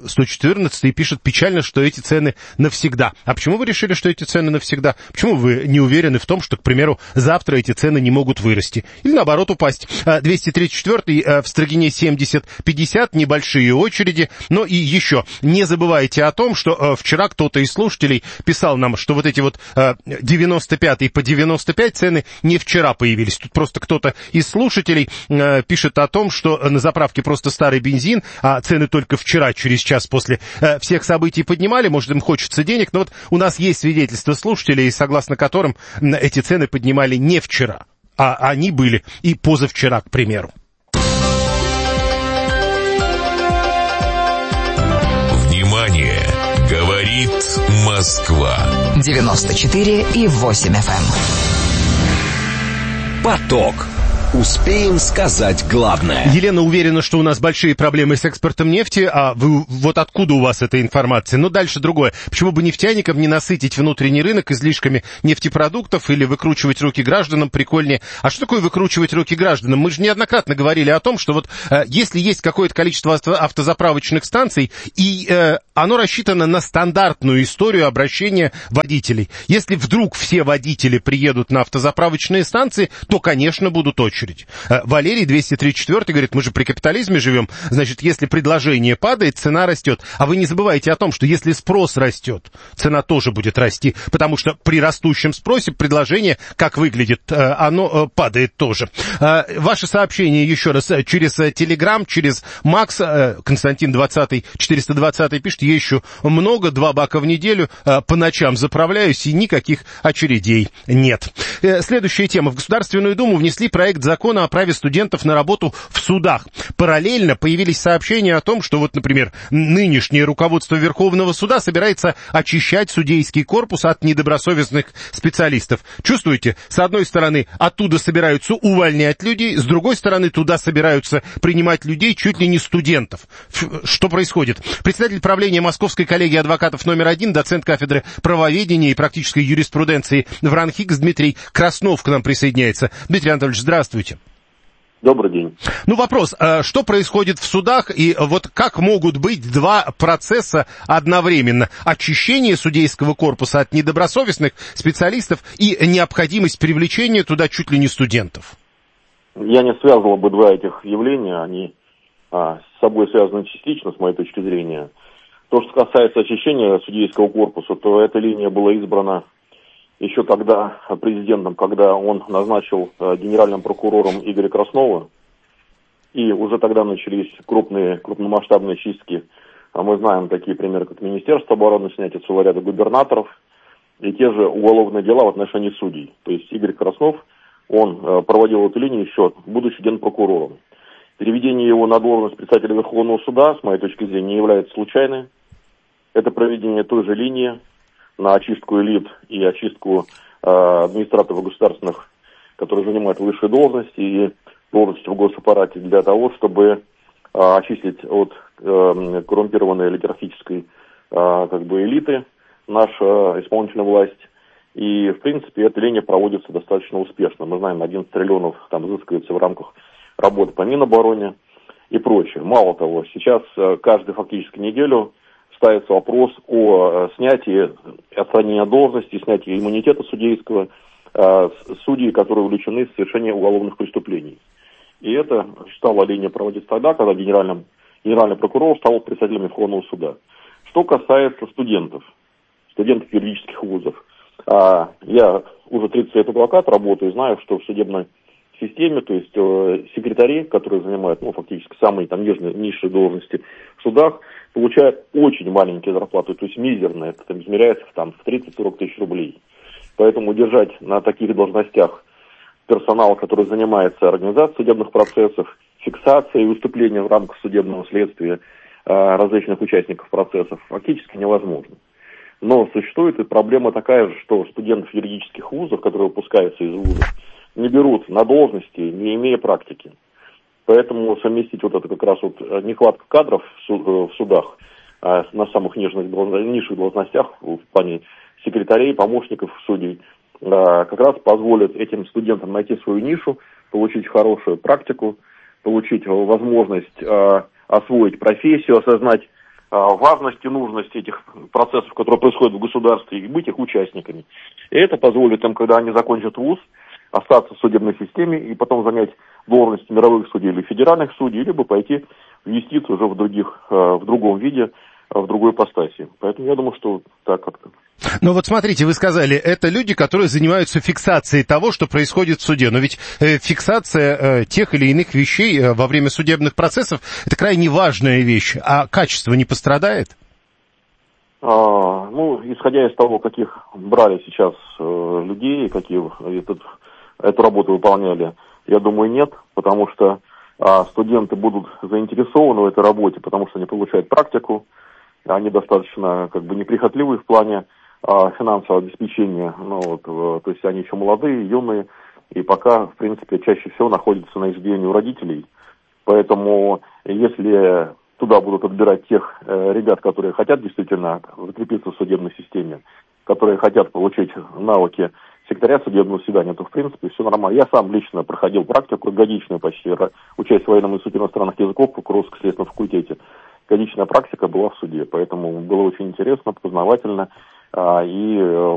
S12: 114 пишет печально, что эти цены навсегда. А почему вы решили, что эти цены навсегда? Почему вы не уверены в том, что, к примеру, завтра эти цены не могут вырасти? Или наоборот упасть? 234 в Строгине 70-50, небольшие очереди. Но и еще, не забывайте о том, что вчера кто-то из слушателей писал нам, что вот эти вот 95 по 95 цены не вчера появились. Тут просто кто-то из слушателей пишет о том, что на заправке просто старый бензин, а цены только вчера, через час после всех событий поднимали. Может, им хочется денег, но вот у нас есть свидетельства слушателей, согласно которым эти цены поднимали не вчера, а они были и позавчера, к примеру.
S2: Внимание! Говорит Москва.
S5: 94,8 FM.
S4: Поток. Успеем сказать главное.
S12: Елена уверена, что у нас большие проблемы с экспортом нефти, а вы вот откуда у вас эта информация? Ну, дальше другое. Почему бы нефтяникам не насытить внутренний рынок излишками нефтепродуктов или выкручивать руки гражданам прикольнее? А что такое выкручивать руки гражданам? Мы же неоднократно говорили о том, что вот если есть какое-то количество автозаправочных станций, и оно рассчитано на стандартную историю обращения водителей. Если вдруг все водители приедут на автозаправочные станции, то, конечно, будут очереди. Валерий 234 говорит, мы же при капитализме живем, значит, если предложение падает, цена растет. А вы не забывайте о том, что если спрос растет, цена тоже будет расти, потому что при растущем спросе предложение, как выглядит, оно падает тоже. Ваши сообщения еще раз через Телеграм, через Макс, Константин 420 пишет, езжу много, 2 бака в неделю, по ночам заправляюсь, и никаких очередей нет. Следующая тема. В Государственную Думу внесли проект закона о праве студентов на работу в судах. Параллельно появились сообщения о том, что вот, например, нынешнее руководство Верховного суда собирается очищать судейский корпус от недобросовестных специалистов. Чувствуете? С одной стороны, оттуда собираются увольнять людей, с другой стороны, туда собираются принимать людей, чуть ли не студентов. Что происходит? Председатель правления Московской коллегии адвокатов номер 1, доцент кафедры правоведения и практической юриспруденции в РАНХИКС Дмитрий Краснов к нам присоединяется. Дмитрий Анатольевич, здравствуйте.
S14: Добрый день.
S12: Ну, вопрос, что происходит в судах и вот как могут быть два процесса одновременно? Очищение судейского корпуса от недобросовестных специалистов и необходимость привлечения туда чуть ли не студентов?
S14: Я не связывал бы два этих явления, они с собой связаны частично, с моей точки зрения. То, что касается очищения судейского корпуса, то эта линия была избрана еще тогда президентом, когда он назначил генеральным прокурором Игоря Краснова, и уже тогда начались крупномасштабные чистки. Мы знаем такие примеры, как Министерство обороны, снятие целого ряда губернаторов, и те же уголовные дела в отношении судей. То есть Игорь Краснов, он проводил эту линию еще, будучи генпрокурором. Переведение его на должность председателя Верховного суда, с моей точки зрения, не является случайным. Это проведение той же линии на очистку элит и очистку администраторов государственных, которые занимают высшие должности и должности в госаппарате, для того, чтобы очистить от коррумпированной олигархической элиты наша исполнительная власть. И, в принципе, эта линия проводится достаточно успешно. Мы знаем, 11 триллионов там изыскивается в рамках работы по Минобороне и прочее. Мало того, сейчас каждую фактически неделю ставится вопрос о снятии, отстранении от должности, снятии иммунитета судейского судей, которые увлечены в совершении уголовных преступлений. И это стала линия проводиться тогда, когда генеральный прокурор стал председателем Верховного суда. Что касается студентов юридических вузов, я уже 30 лет адвокат, работаю, знаю, что в судебной системе, то есть секретари, которые занимают, фактически самые низшие должности в судах, получают очень маленькие зарплаты, то есть мизерные, это измеряется в 30-40 тысяч рублей. Поэтому держать на таких должностях персонал, который занимается организацией судебных процессов, фиксацией выступления в рамках судебного следствия различных участников процессов, фактически невозможно. Но существует и проблема такая же, что студентов юридических вузов, которые выпускаются из вузов, не берут на должности, не имея практики. Поэтому совместить это как раз нехватка кадров в судах на самых низших должностях в плане секретарей, помощников судей, как раз позволит этим студентам найти свою нишу, получить хорошую практику, получить возможность освоить профессию, осознать важность и нужность этих процессов, которые происходят в государстве, и быть их участниками. И это позволит им, когда они закончат вуз, остаться в судебной системе и потом занять должность мировых судей или федеральных судей, либо пойти в юстицию уже в другом виде, в другой ипостаси. Поэтому я думаю, что так как-то.
S12: Ну вот смотрите, вы сказали, это люди, которые занимаются фиксацией того, что происходит в суде. Но ведь фиксация тех или иных вещей во время судебных процессов – это крайне важная вещь. А качество не пострадает?
S14: Исходя из того, каких брали сейчас людей, какие эту работу выполняли, я думаю, нет, потому что студенты будут заинтересованы в этой работе, потому что они получают практику, они достаточно неприхотливые в плане финансового обеспечения, то есть они еще молодые, юные, и пока, в принципе, чаще всего находятся на иждивении у родителей. Поэтому, если туда будут отбирать тех ребят, которые хотят действительно закрепиться в судебной системе, которые хотят получить навыки секретаря судебного заседания, то, в принципе, все нормально. Я сам лично проходил практику, годичную почти, учась в военном институте иностранных языков в Куровском следственном факультете. Годичная практика была в суде, поэтому было очень интересно, познавательно. И